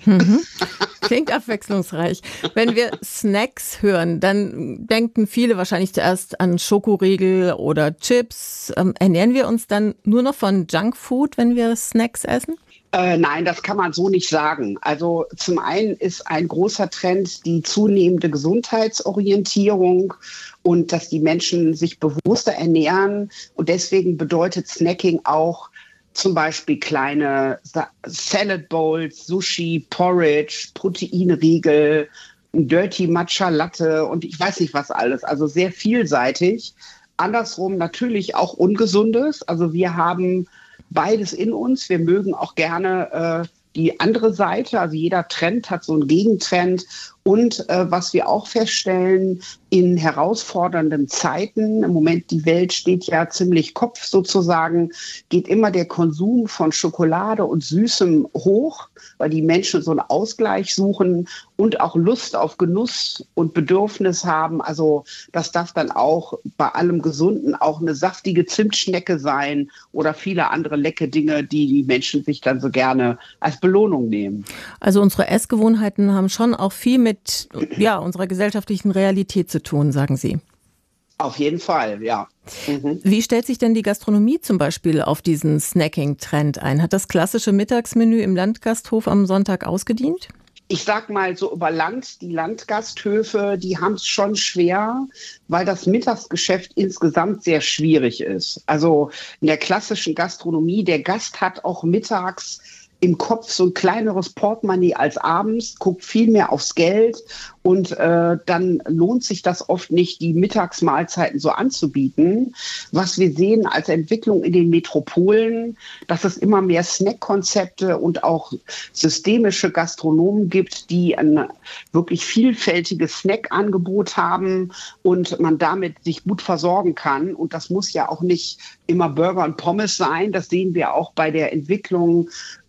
Klingt abwechslungsreich. Wenn wir Snacks hören, dann denken viele wahrscheinlich zuerst an Schokoriegel oder Chips. Ernähren wir uns dann nur noch von Junkfood, wenn wir Snacks essen? Nein, das kann man so nicht sagen. Also zum einen ist ein großer Trend die zunehmende Gesundheitsorientierung und dass die Menschen sich bewusster ernähren. Und deswegen bedeutet Snacking auch zum Beispiel kleine Salad Bowls, Sushi, Porridge, Proteinriegel, Dirty Matcha Latte und ich weiß nicht was alles. Also sehr vielseitig. Andersrum natürlich auch Ungesundes. Also wir haben beides in uns. Wir mögen auch gerne die andere Seite. Also jeder Trend hat so einen Gegentrend. Und was wir auch feststellen, in herausfordernden Zeiten, im Moment die Welt steht ja ziemlich Kopf sozusagen, geht immer der Konsum von Schokolade und Süßem hoch, weil die Menschen so einen Ausgleich suchen und auch Lust auf Genuss und Bedürfnis haben. Also dass das dann auch bei allem Gesunden auch eine saftige Zimtschnecke sein oder viele andere leckere Dinge, die die Menschen sich dann so gerne als Belohnung nehmen. Also unsere Essgewohnheiten haben schon auch viel mit unserer gesellschaftlichen Realität zu tun, sagen Sie. Auf jeden Fall, ja. Wie stellt sich denn die Gastronomie zum Beispiel auf diesen Snacking-Trend ein? Hat das klassische Mittagsmenü im Landgasthof am Sonntag ausgedient? Ich sag mal so über Land, die Landgasthöfe, die haben es schon schwer, weil das Mittagsgeschäft insgesamt sehr schwierig ist. Also in der klassischen Gastronomie, der Gast hat auch mittags im Kopf so ein kleineres Portemonnaie als abends, guckt viel mehr aufs Geld und dann lohnt sich das oft nicht, die Mittagsmahlzeiten so anzubieten. Was wir sehen als Entwicklung in den Metropolen, dass es immer mehr Snackkonzepte und auch systemische Gastronomen gibt, die ein wirklich vielfältiges Snackangebot haben und man damit sich gut versorgen kann. Und das muss ja auch nicht immer Burger und Pommes sein. Das sehen wir auch bei der Entwicklung,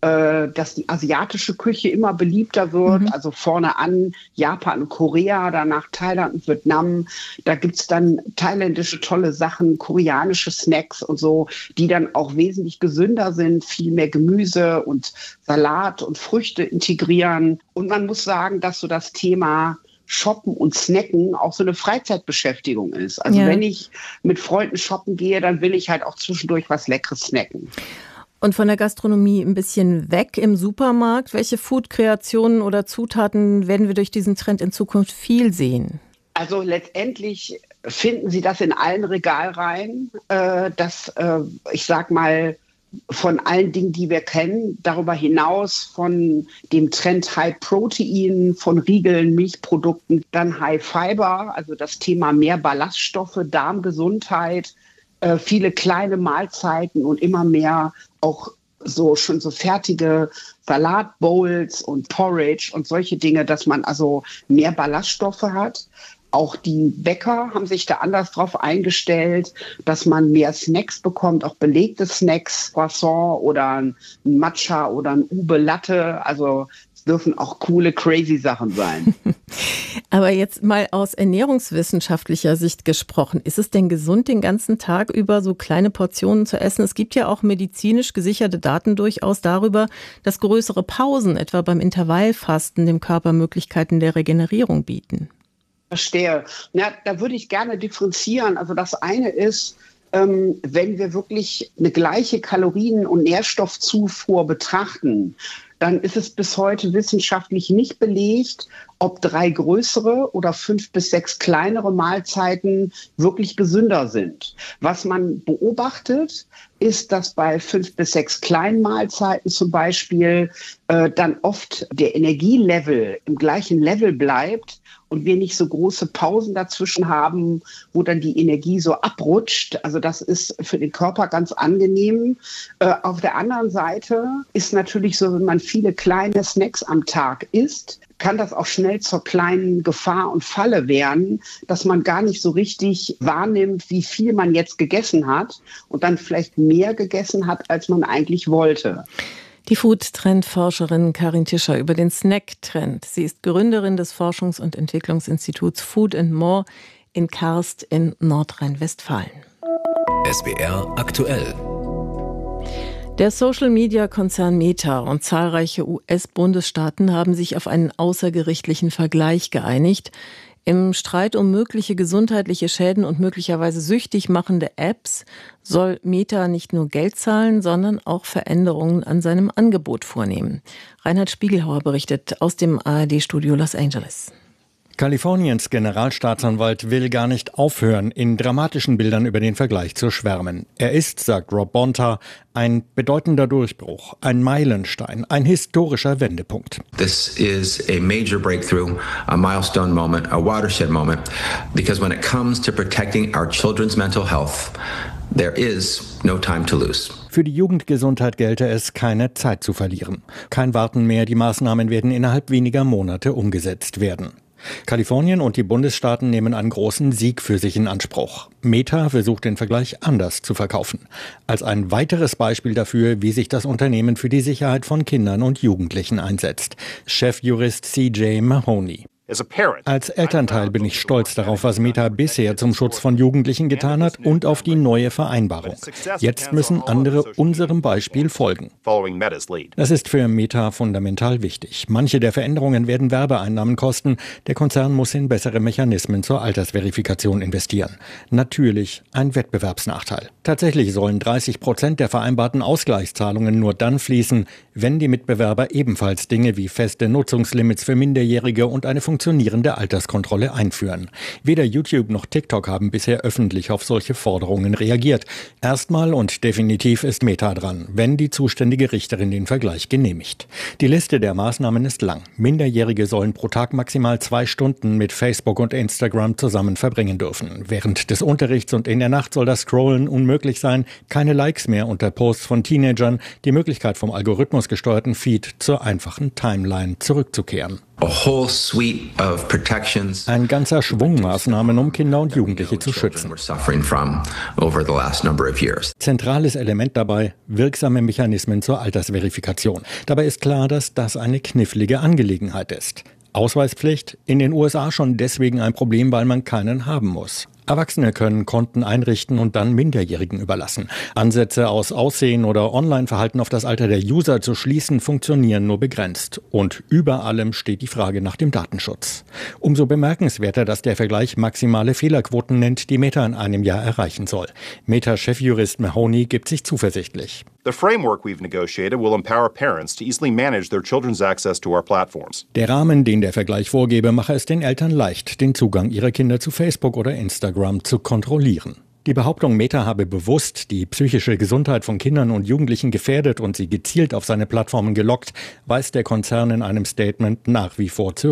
dass die asiatische Küche immer beliebter wird. Also vorne an Japan und Korea, danach Thailand und Vietnam. Da gibt's dann thailändische tolle Sachen, koreanische Snacks und so, die dann auch wesentlich gesünder sind, viel mehr Gemüse und Salat und Früchte integrieren. Und man muss sagen, dass so das Thema Shoppen und Snacken auch so eine Freizeitbeschäftigung ist. Also wenn ich mit Freunden shoppen gehe, dann will ich halt auch zwischendurch was Leckeres snacken. Und von der Gastronomie ein bisschen weg im Supermarkt. Welche Food-Kreationen oder Zutaten werden wir durch diesen Trend in Zukunft viel sehen? Also letztendlich finden Sie das in allen Regalreihen, dass ich sag mal, von allen Dingen, die wir kennen, darüber hinaus von dem Trend High Protein, von Riegeln, Milchprodukten, dann High Fiber, also das Thema mehr Ballaststoffe, Darmgesundheit, viele kleine Mahlzeiten und immer mehr auch so schon so fertige Salatbowls und Porridge und solche Dinge, dass man also mehr Ballaststoffe hat. Auch die Bäcker haben sich da anders drauf eingestellt, dass man mehr Snacks bekommt, auch belegte Snacks, Croissant oder ein Matcha oder ein Ube Latte. Also es dürfen auch coole, crazy Sachen sein. Aber jetzt mal aus ernährungswissenschaftlicher Sicht gesprochen, ist es denn gesund, den ganzen Tag über so kleine Portionen zu essen? Es gibt ja auch medizinisch gesicherte Daten durchaus darüber, dass größere Pausen, etwa beim Intervallfasten, dem Körper Möglichkeiten der Regenerierung bieten. Verstehe. Ja, da würde ich gerne differenzieren. Also das eine ist, wenn wir wirklich eine gleiche Kalorien- und Nährstoffzufuhr betrachten, dann ist es bis heute wissenschaftlich nicht belegt, ob 3 größere oder 5 bis 6 kleinere Mahlzeiten wirklich gesünder sind. Was man beobachtet, ist, dass bei 5 bis 6 kleinen Mahlzeiten zum Beispiel dann oft der Energielevel im gleichen Level bleibt und wir nicht so große Pausen dazwischen haben, wo dann die Energie so abrutscht. Also das ist für den Körper ganz angenehm. Auf der anderen Seite ist natürlich so, wenn man viele kleine Snacks am Tag isst, kann das auch schnell zur kleinen Gefahr und Falle werden, dass man gar nicht so richtig wahrnimmt, wie viel man jetzt gegessen hat und dann vielleicht mehr gegessen hat, als man eigentlich wollte. Die Food-Trend-Forscherin Karin Tischer über den Snack-Trend. Sie ist Gründerin des Forschungs- und Entwicklungsinstituts Food & More in Karst in Nordrhein-Westfalen. SWR aktuell. Der Social-Media-Konzern Meta und zahlreiche US-Bundesstaaten haben sich auf einen außergerichtlichen Vergleich geeinigt. Im Streit um mögliche gesundheitliche Schäden und möglicherweise süchtig machende Apps soll Meta nicht nur Geld zahlen, sondern auch Veränderungen an seinem Angebot vornehmen. Reinhard Spiegelhauer berichtet aus dem ARD-Studio Los Angeles. Kaliforniens Generalstaatsanwalt will gar nicht aufhören, in dramatischen Bildern über den Vergleich zu schwärmen. Er ist, sagt Rob Bonta, ein bedeutender Durchbruch, ein Meilenstein, ein historischer Wendepunkt. This is a major breakthrough, a milestone moment, a watershed moment, because when it comes to protecting our children's mental health, there is no time to lose. Für die Jugendgesundheit gelte es, keine Zeit zu verlieren. Kein Warten mehr, die Maßnahmen werden innerhalb weniger Monate umgesetzt werden. Kalifornien und die Bundesstaaten nehmen einen großen Sieg für sich in Anspruch. Meta versucht den Vergleich anders zu verkaufen. Als ein weiteres Beispiel dafür, wie sich das Unternehmen für die Sicherheit von Kindern und Jugendlichen einsetzt. Chefjurist CJ Mahoney. Als Elternteil bin ich stolz darauf, was Meta bisher zum Schutz von Jugendlichen getan hat und auf die neue Vereinbarung. Jetzt müssen andere unserem Beispiel folgen. Das ist für Meta fundamental wichtig. Manche der Veränderungen werden Werbeeinnahmen kosten. Der Konzern muss in bessere Mechanismen zur Altersverifikation investieren. Natürlich ein Wettbewerbsnachteil. Tatsächlich sollen 30% der vereinbarten Ausgleichszahlungen nur dann fließen, wenn die Mitbewerber ebenfalls Dinge wie feste Nutzungslimits für Minderjährige und eine funktionierende Alterskontrolle einführen. Weder YouTube noch TikTok haben bisher öffentlich auf solche Forderungen reagiert. Erstmal und definitiv ist Meta dran, wenn die zuständige Richterin den Vergleich genehmigt. Die Liste der Maßnahmen ist lang. Minderjährige sollen pro Tag maximal 2 Stunden mit Facebook und Instagram zusammen verbringen dürfen. Während des Unterrichts und in der Nacht soll das Scrollen unmöglich sein. Keine Likes mehr unter Posts von Teenagern. Die Möglichkeit, vom Algorithmus gesteuerten Feed zur einfachen Timeline zurückzukehren. Ein ganzer Schwung Maßnahmen, um Kinder und Jugendliche zu schützen. Zentrales Element dabei, wirksame Mechanismen zur Altersverifikation. Dabei ist klar, dass das eine knifflige Angelegenheit ist. Ausweispflicht in den USA schon deswegen ein Problem, weil man keinen haben muss. Erwachsene können Konten einrichten und dann Minderjährigen überlassen. Ansätze aus Aussehen oder Online-Verhalten auf das Alter der User zu schließen, funktionieren nur begrenzt. Und über allem steht die Frage nach dem Datenschutz. Umso bemerkenswerter, dass der Vergleich maximale Fehlerquoten nennt, die Meta in einem Jahr erreichen soll. Meta-Chefjurist Mahoney gibt sich zuversichtlich. The framework we've negotiated will empower parents to easily manage their children's access to our platforms. Der Rahmen, den der Vergleich vorgebe, mache es den Eltern leicht, den Zugang ihrer Kinder zu Facebook oder Instagram zu kontrollieren. Die Behauptung, Meta habe bewusst die psychische Gesundheit von Kindern und Jugendlichen gefährdet und sie gezielt auf seine Plattformen gelockt, weist der Konzern in einem Statement nach wie vor zurück.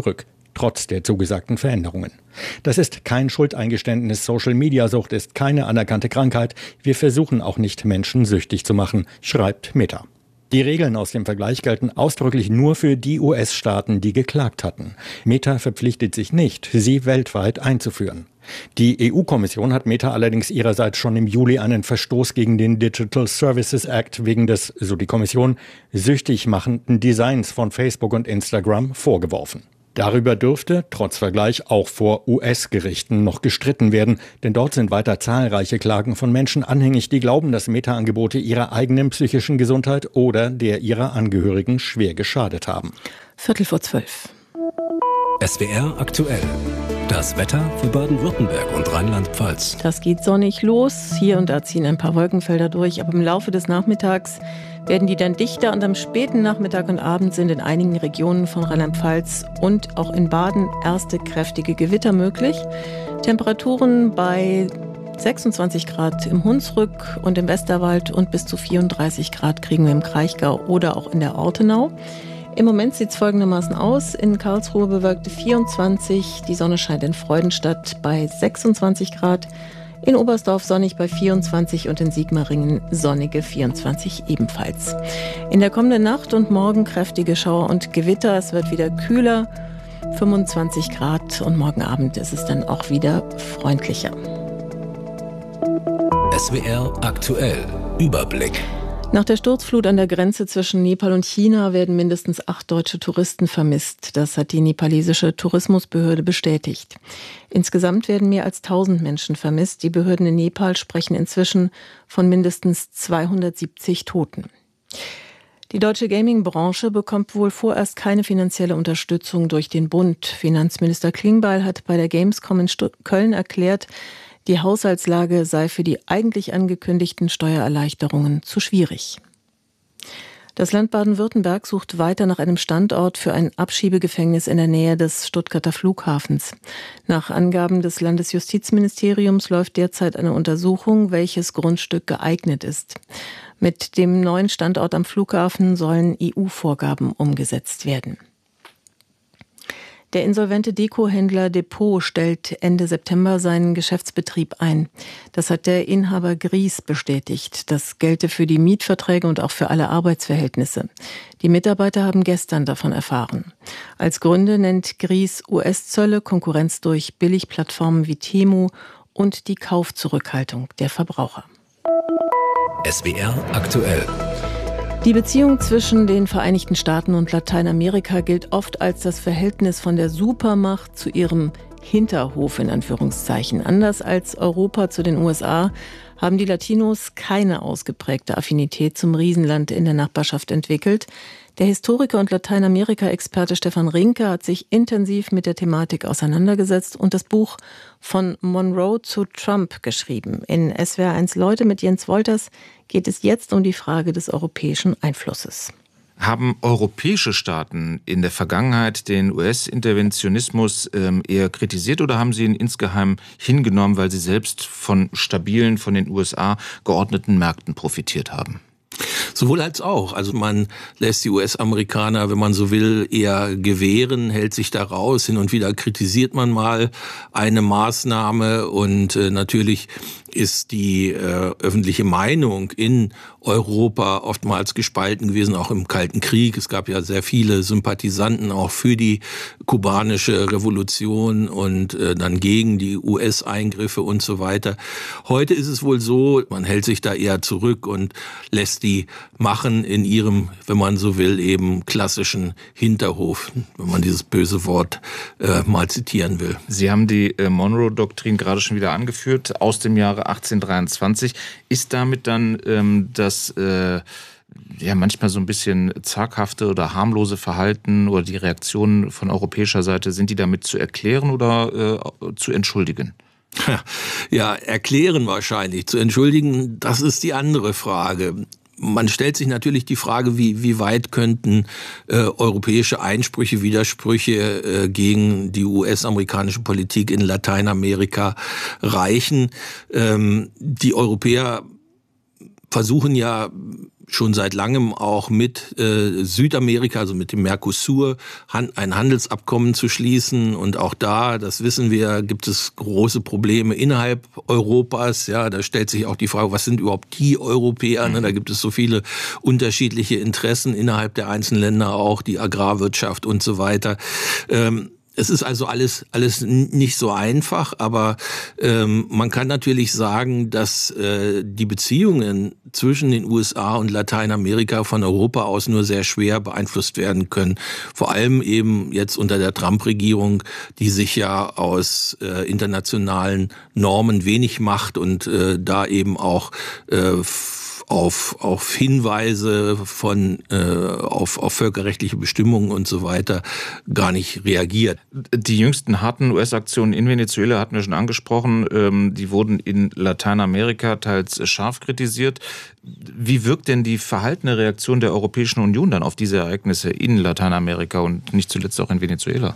trotz der zugesagten Veränderungen. Das ist kein Schuldeingeständnis, Social-Media-Sucht ist keine anerkannte Krankheit. Wir versuchen auch nicht, Menschen süchtig zu machen, schreibt Meta. Die Regeln aus dem Vergleich gelten ausdrücklich nur für die US-Staaten, die geklagt hatten. Meta verpflichtet sich nicht, sie weltweit einzuführen. Die EU-Kommission hat Meta allerdings ihrerseits schon im Juli einen Verstoß gegen den Digital Services Act wegen des, so die Kommission, süchtig machenden Designs von Facebook und Instagram vorgeworfen. Darüber dürfte, trotz Vergleich, auch vor US-Gerichten noch gestritten werden, denn dort sind weiter zahlreiche Klagen von Menschen anhängig, die glauben, dass Meta-Angebote ihrer eigenen psychischen Gesundheit oder der ihrer Angehörigen schwer geschadet haben. 11:45. SWR aktuell. Das Wetter für Baden-Württemberg und Rheinland-Pfalz. Das geht sonnig los. Hier und da ziehen ein paar Wolkenfelder durch, aber im Laufe des Nachmittags werden die dann dichter und am späten Nachmittag und Abend sind in einigen Regionen von Rheinland-Pfalz und auch in Baden erste kräftige Gewitter möglich. Temperaturen bei 26 Grad im Hunsrück und im Westerwald und bis zu 34 Grad kriegen wir im Kraichgau oder auch in der Ortenau. Im Moment sieht es folgendermaßen aus. In Karlsruhe bewölkte 24, die Sonne scheint in Freudenstadt bei 26 Grad, in Oberstdorf sonnig bei 24 und in Sigmaringen sonnige 24 ebenfalls. In der kommenden Nacht und morgen kräftige Schauer und Gewitter, es wird wieder kühler, 25 Grad und morgen Abend ist es dann auch wieder freundlicher. SWR aktuell. Überblick. Nach der Sturzflut an der Grenze zwischen Nepal und China werden mindestens 8 deutsche Touristen vermisst. Das hat die nepalesische Tourismusbehörde bestätigt. Insgesamt werden mehr als 1000 Menschen vermisst. Die Behörden in Nepal sprechen inzwischen von mindestens 270 Toten. Die deutsche Gaming-Branche bekommt wohl vorerst keine finanzielle Unterstützung durch den Bund. Finanzminister Klingbeil hat bei der Gamescom in Köln erklärt, die Haushaltslage sei für die eigentlich angekündigten Steuererleichterungen zu schwierig. Das Land Baden-Württemberg sucht weiter nach einem Standort für ein Abschiebegefängnis in der Nähe des Stuttgarter Flughafens. Nach Angaben des Landesjustizministeriums läuft derzeit eine Untersuchung, welches Grundstück geeignet ist. Mit dem neuen Standort am Flughafen sollen EU-Vorgaben umgesetzt werden. Der insolvente Deko-Händler Depot stellt Ende September seinen Geschäftsbetrieb ein. Das hat der Inhaber Gries bestätigt. Das gelte für die Mietverträge und auch für alle Arbeitsverhältnisse. Die Mitarbeiter haben gestern davon erfahren. Als Gründe nennt Gries US-Zölle, Konkurrenz durch Billigplattformen wie Temu und die Kaufzurückhaltung der Verbraucher. SWR aktuell. Die Beziehung zwischen den Vereinigten Staaten und Lateinamerika gilt oft als das Verhältnis von der Supermacht zu ihrem Hinterhof in Anführungszeichen. Anders als Europa zu den USA haben die Latinos keine ausgeprägte Affinität zum Riesenland in der Nachbarschaft entwickelt. Der Historiker und Lateinamerika-Experte Stefan Rinke hat sich intensiv mit der Thematik auseinandergesetzt und das Buch Von Monroe zu Trump geschrieben. In SWR1 Leute mit Jens Wolters geht es jetzt um die Frage des europäischen Einflusses. Haben europäische Staaten in der Vergangenheit den US-Interventionismus eher kritisiert oder haben sie ihn insgeheim hingenommen, weil sie selbst von stabilen, von den USA geordneten Märkten profitiert haben? Sowohl als auch. Also man lässt die US-Amerikaner, wenn man so will, eher gewähren, hält sich da raus. Hin und wieder kritisiert man mal eine Maßnahme und natürlich ist die öffentliche Meinung in Europa oftmals gespalten gewesen, auch im Kalten Krieg. Es gab ja sehr viele Sympathisanten auch für die kubanische Revolution und dann gegen die US-Eingriffe und so weiter. Heute ist es wohl so, man hält sich da eher zurück und lässt die machen in ihrem, wenn man so will, eben klassischen Hinterhof, wenn man dieses böse Wort mal zitieren will. Sie haben die Monroe-Doktrin gerade schon wieder angeführt, aus dem Jahre 1823. Ist damit dann das manchmal so ein bisschen zaghafte oder harmlose Verhalten oder die Reaktionen von europäischer Seite, sind die damit zu erklären oder zu entschuldigen? Ja, erklären wahrscheinlich. Zu entschuldigen, das ist die andere Frage. Man stellt sich natürlich die Frage, wie weit könnten europäische Einsprüche, Widersprüche gegen die US-amerikanische Politik in Lateinamerika reichen. Die Europäer versuchen ja schon seit langem auch mit Südamerika, also mit dem Mercosur, ein Handelsabkommen zu schließen. Und auch da, das wissen wir, gibt es große Probleme innerhalb Europas. Ja, da stellt sich auch die Frage, was sind überhaupt die Europäer? Ne? Da gibt es so viele unterschiedliche Interessen innerhalb der einzelnen Länder, auch die Agrarwirtschaft und so weiter. Es ist also alles nicht so einfach, aber man kann natürlich sagen, dass die Beziehungen zwischen den USA und Lateinamerika von Europa aus nur sehr schwer beeinflusst werden können. Vor allem eben jetzt unter der Trump-Regierung, die sich ja aus internationalen Normen wenig macht und da eben auch auf Hinweise auf völkerrechtliche Bestimmungen und so weiter gar nicht reagiert. Die jüngsten harten US-Aktionen in Venezuela hatten wir schon angesprochen. Die wurden in Lateinamerika teils scharf kritisiert. Wie wirkt denn die verhaltene Reaktion der Europäischen Union dann auf diese Ereignisse in Lateinamerika und nicht zuletzt auch in Venezuela?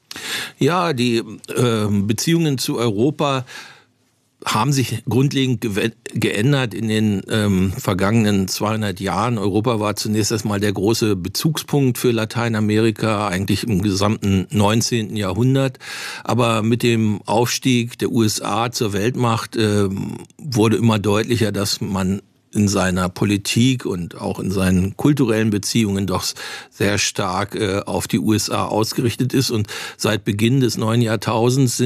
Ja, die Beziehungen zu Europa haben sich grundlegend geändert in den vergangenen 200 Jahren. Europa war zunächst erstmal der große Bezugspunkt für Lateinamerika, eigentlich im gesamten 19. Jahrhundert. Aber mit dem Aufstieg der USA zur Weltmacht wurde immer deutlicher, dass man in seiner Politik und auch in seinen kulturellen Beziehungen doch sehr stark auf die USA ausgerichtet ist. Und seit Beginn des neuen Jahrtausends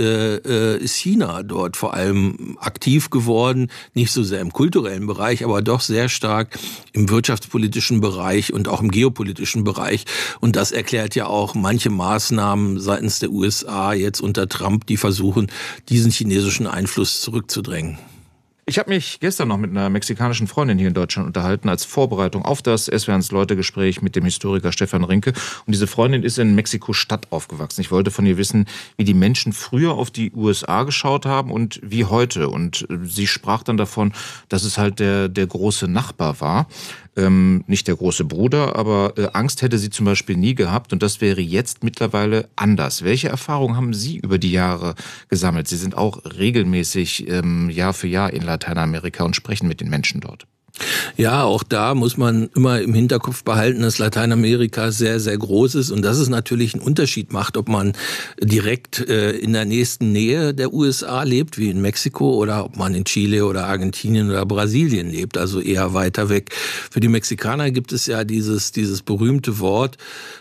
ist China dort vor allem aktiv geworden, nicht so sehr im kulturellen Bereich, aber doch sehr stark im wirtschaftspolitischen Bereich und auch im geopolitischen Bereich. Und das erklärt ja auch manche Maßnahmen seitens der USA jetzt unter Trump, die versuchen, diesen chinesischen Einfluss zurückzudrängen. Ich habe mich gestern noch mit einer mexikanischen Freundin hier in Deutschland unterhalten als Vorbereitung auf das SWR1-Leute-Gespräch mit dem Historiker Stefan Rinke. Und diese Freundin ist in Mexiko-Stadt aufgewachsen. Ich wollte von ihr wissen, wie die Menschen früher auf die USA geschaut haben und wie heute. Und sie sprach dann davon, dass es halt der große Nachbar war. Nicht der große Bruder, aber Angst hätte sie zum Beispiel nie gehabt und das wäre jetzt mittlerweile anders. Welche Erfahrungen haben Sie über die Jahre gesammelt? Sie sind auch regelmäßig Jahr für Jahr in Lateinamerika und sprechen mit den Menschen dort. Ja, auch da muss man immer im Hinterkopf behalten, dass Lateinamerika sehr, sehr groß ist und dass es natürlich einen Unterschied macht, ob man direkt in der nächsten Nähe der USA lebt, wie in Mexiko, oder ob man in Chile oder Argentinien oder Brasilien lebt, also eher weiter weg. Für die Mexikaner gibt es ja dieses berühmte Wort,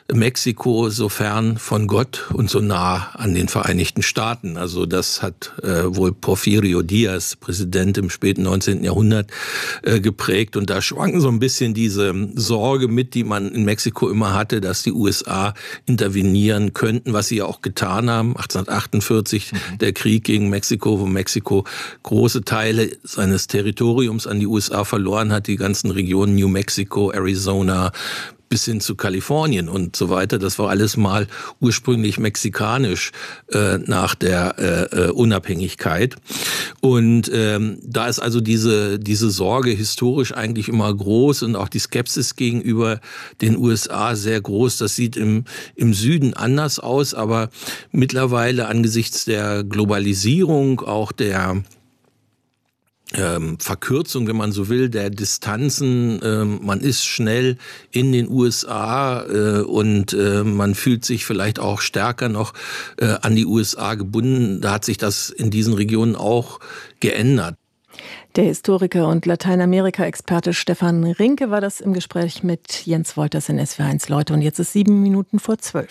Mexiko so fern von Gott und so nah an den Vereinigten Staaten. Also das hat wohl Porfirio Diaz, Präsident im späten 19. Jahrhundert, geprägt. Und da schwanken so ein bisschen diese Sorge mit, die man in Mexiko immer hatte, dass die USA intervenieren könnten, was sie ja auch getan haben. 1848 der Krieg gegen Mexiko, wo Mexiko große Teile seines Territoriums an die USA verloren hat, die ganzen Regionen New Mexico, Arizona, bis hin zu Kalifornien und so weiter. Das war alles mal ursprünglich mexikanisch nach der Unabhängigkeit. Und da ist also diese Sorge historisch eigentlich immer groß und auch die Skepsis gegenüber den USA sehr groß. Das sieht im Süden anders aus, aber mittlerweile angesichts der Globalisierung, auch der Verkürzung, wenn man so will, der Distanzen. Man ist schnell in den USA und man fühlt sich vielleicht auch stärker noch an die USA gebunden. Da hat sich das in diesen Regionen auch geändert. Der Historiker und Lateinamerika-Experte Stefan Rinke war das im Gespräch mit Jens Wolters in SWR1 Leute. Und jetzt ist 7:07.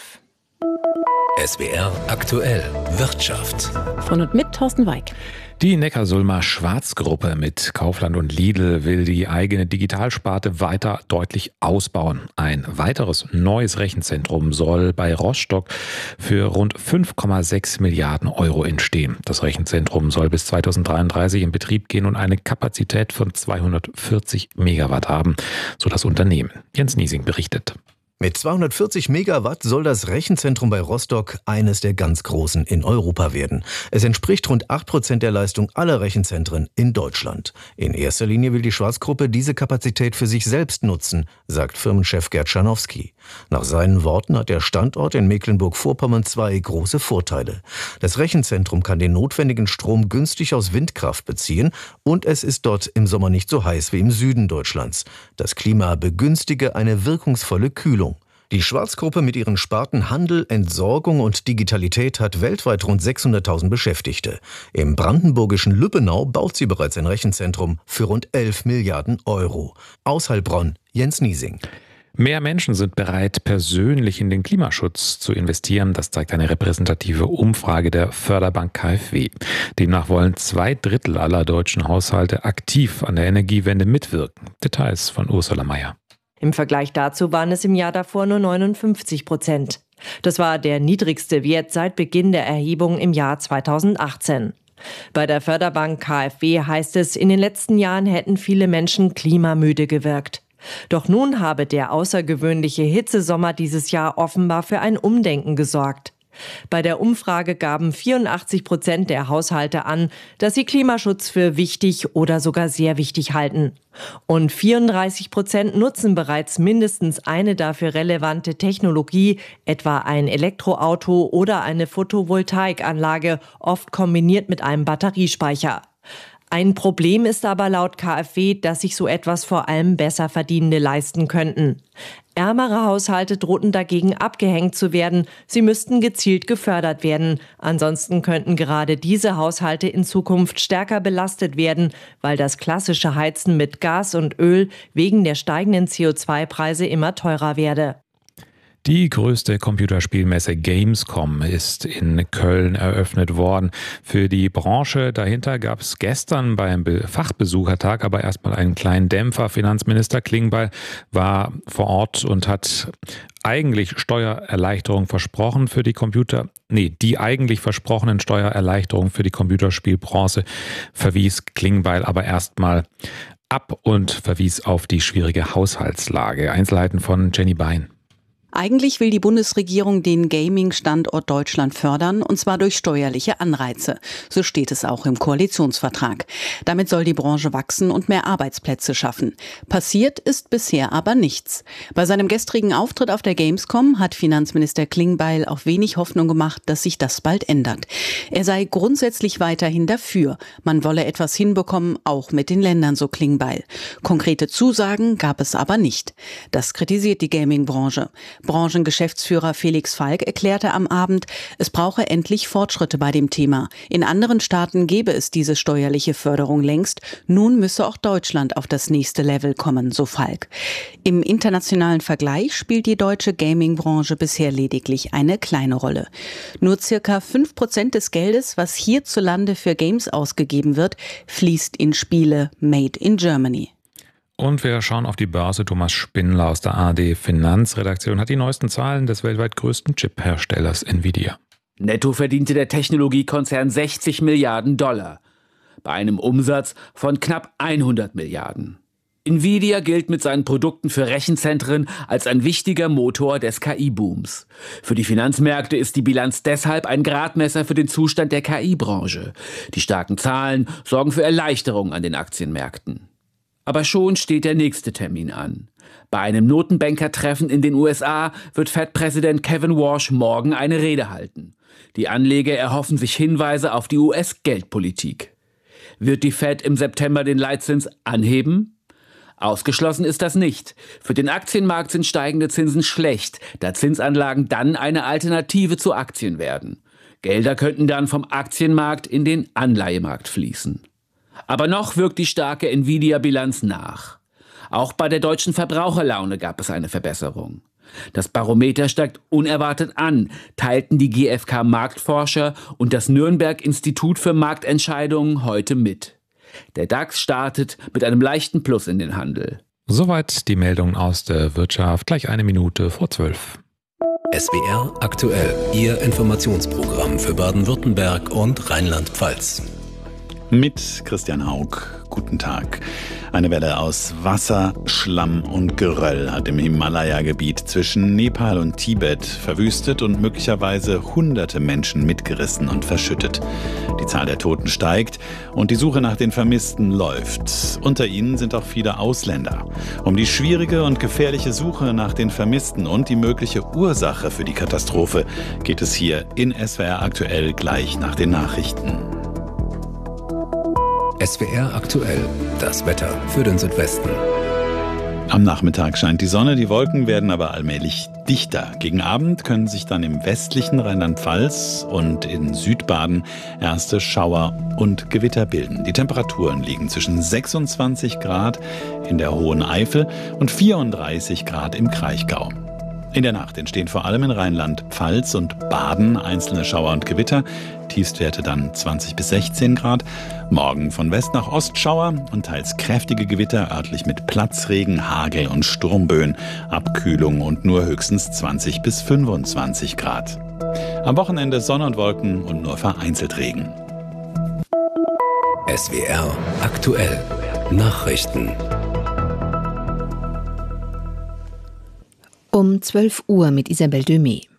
SWR aktuell Wirtschaft. Von und mit Thorsten Weig. Die Neckarsulmer Schwarz-Gruppe mit Kaufland und Lidl will die eigene Digitalsparte weiter deutlich ausbauen. Ein weiteres neues Rechenzentrum soll bei Rostock für rund 5,6 Milliarden Euro entstehen. Das Rechenzentrum soll bis 2033 in Betrieb gehen und eine Kapazität von 240 Megawatt haben, so das Unternehmen. Jens Niesing berichtet. Mit 240 Megawatt soll das Rechenzentrum bei Rostock eines der ganz großen in Europa werden. Es entspricht rund 8% der Leistung aller Rechenzentren in Deutschland. In erster Linie will die Schwarz-Gruppe diese Kapazität für sich selbst nutzen, sagt Firmenchef Gerd Scharnowski. Nach seinen Worten hat der Standort in Mecklenburg-Vorpommern 2 große Vorteile. Das Rechenzentrum kann den notwendigen Strom günstig aus Windkraft beziehen und es ist dort im Sommer nicht so heiß wie im Süden Deutschlands. Das Klima begünstige eine wirkungsvolle Kühlung. Die Schwarz-Gruppe mit ihren Sparten Handel, Entsorgung und Digitalität hat weltweit rund 600.000 Beschäftigte. Im brandenburgischen Lübbenau baut sie bereits ein Rechenzentrum für rund 11 Milliarden Euro. Aus Heilbronn, Jens Niesing. Mehr Menschen sind bereit, persönlich in den Klimaschutz zu investieren. Das zeigt eine repräsentative Umfrage der Förderbank KfW. Demnach wollen 2/3 aller deutschen Haushalte aktiv an der Energiewende mitwirken. Details von Ursula Mayer. Im Vergleich dazu waren es im Jahr davor nur 59%. Das war der niedrigste Wert seit Beginn der Erhebung im Jahr 2018. Bei der Förderbank KfW heißt es, in den letzten Jahren hätten viele Menschen klimamüde gewirkt. Doch nun habe der außergewöhnliche Hitzesommer dieses Jahr offenbar für ein Umdenken gesorgt. Bei der Umfrage gaben 84% der Haushalte an, dass sie Klimaschutz für wichtig oder sogar sehr wichtig halten. Und 34% nutzen bereits mindestens eine dafür relevante Technologie, etwa ein Elektroauto oder eine Photovoltaikanlage, oft kombiniert mit einem Batteriespeicher. Ein Problem ist aber laut KfW, dass sich so etwas vor allem Besserverdienende leisten könnten. Ärmere Haushalte drohten dagegen abgehängt zu werden. Sie müssten gezielt gefördert werden. Ansonsten könnten gerade diese Haushalte in Zukunft stärker belastet werden, weil das klassische Heizen mit Gas und Öl wegen der steigenden CO2-Preise immer teurer werde. Die größte Computerspielmesse Gamescom ist in Köln eröffnet worden. Für die Branche dahinter gab es gestern beim Fachbesuchertag aber erstmal einen kleinen Dämpfer. Finanzminister Klingbeil war vor Ort und hat eigentlich Steuererleichterung versprochen für die die eigentlich versprochenen Steuererleichterungen für die Computerspielbranche verwies Klingbeil aber erstmal ab und verwies auf die schwierige Haushaltslage. Einzelheiten von Jenny Bein. Eigentlich will die Bundesregierung den Gaming-Standort Deutschland fördern, und zwar durch steuerliche Anreize. So steht es auch im Koalitionsvertrag. Damit soll die Branche wachsen und mehr Arbeitsplätze schaffen. Passiert ist bisher aber nichts. Bei seinem gestrigen Auftritt auf der Gamescom hat Finanzminister Klingbeil auf wenig Hoffnung gemacht, dass sich das bald ändert. Er sei grundsätzlich weiterhin dafür. Man wolle etwas hinbekommen, auch mit den Ländern, so Klingbeil. Konkrete Zusagen gab es aber nicht. Das kritisiert die Gaming-Branche. Branchengeschäftsführer Felix Falk erklärte am Abend, es brauche endlich Fortschritte bei dem Thema. In anderen Staaten gäbe es diese steuerliche Förderung längst. Nun müsse auch Deutschland auf das nächste Level kommen, so Falk. Im internationalen Vergleich spielt die deutsche Gaming-Branche bisher lediglich eine kleine Rolle. Nur circa 5% des Geldes, was hierzulande für Games ausgegeben wird, fließt in Spiele made in Germany. Und wir schauen auf die Börse. Thomas Spindler aus der ARD Finanzredaktion hat die neuesten Zahlen des weltweit größten Chip-Herstellers Nvidia. Netto verdiente der Technologiekonzern 60 Milliarden $, bei einem Umsatz von knapp 100 Milliarden. Nvidia gilt mit seinen Produkten für Rechenzentren als ein wichtiger Motor des KI-Booms. Für die Finanzmärkte ist die Bilanz deshalb ein Gradmesser für den Zustand der KI-Branche. Die starken Zahlen sorgen für Erleichterung an den Aktienmärkten. Aber schon steht der nächste Termin an. Bei einem Notenbankertreffen in den USA wird Fed-Präsident Kevin Warsh morgen eine Rede halten. Die Anleger erhoffen sich Hinweise auf die US-Geldpolitik. Wird die Fed im September den Leitzins anheben? Ausgeschlossen ist das nicht. Für den Aktienmarkt sind steigende Zinsen schlecht, da Zinsanlagen dann eine Alternative zu Aktien werden. Gelder könnten dann vom Aktienmarkt in den Anleihemarkt fließen. Aber noch wirkt die starke Nvidia-Bilanz nach. Auch bei der deutschen Verbraucherlaune gab es eine Verbesserung. Das Barometer steigt unerwartet an, teilten die GfK-Marktforscher und das Nürnberg-Institut für Marktentscheidungen heute mit. Der DAX startet mit einem leichten Plus in den Handel. Soweit die Meldungen aus der Wirtschaft, gleich 11:01. SWR aktuell, Ihr Informationsprogramm für Baden-Württemberg und Rheinland-Pfalz. Mit Christian Haug. Guten Tag. Eine Welle aus Wasser, Schlamm und Geröll hat im Himalaya-Gebiet zwischen Nepal und Tibet verwüstet und möglicherweise hunderte Menschen mitgerissen und verschüttet. Die Zahl der Toten steigt und die Suche nach den Vermissten läuft. Unter ihnen sind auch viele Ausländer. Um die schwierige und gefährliche Suche nach den Vermissten und die mögliche Ursache für die Katastrophe geht es hier in SWR aktuell gleich nach den Nachrichten. SWR aktuell, das Wetter für den Südwesten. Am Nachmittag scheint die Sonne, die Wolken werden aber allmählich dichter. Gegen Abend können sich dann im westlichen Rheinland-Pfalz und in Südbaden erste Schauer und Gewitter bilden. Die Temperaturen liegen zwischen 26 Grad in der Hohen Eifel und 34 Grad im Kraichgau. In der Nacht entstehen vor allem in Rheinland-Pfalz und Baden einzelne Schauer und Gewitter. Tiefstwerte dann 20 bis 16 Grad. Morgen von West nach Ost Schauer und teils kräftige Gewitter, örtlich mit Platzregen, Hagel und Sturmböen. Abkühlung und nur höchstens 20 bis 25 Grad. Am Wochenende Sonne und Wolken und nur vereinzelt Regen. SWR aktuell. Nachrichten. Um 12 Uhr mit Isabel Döme.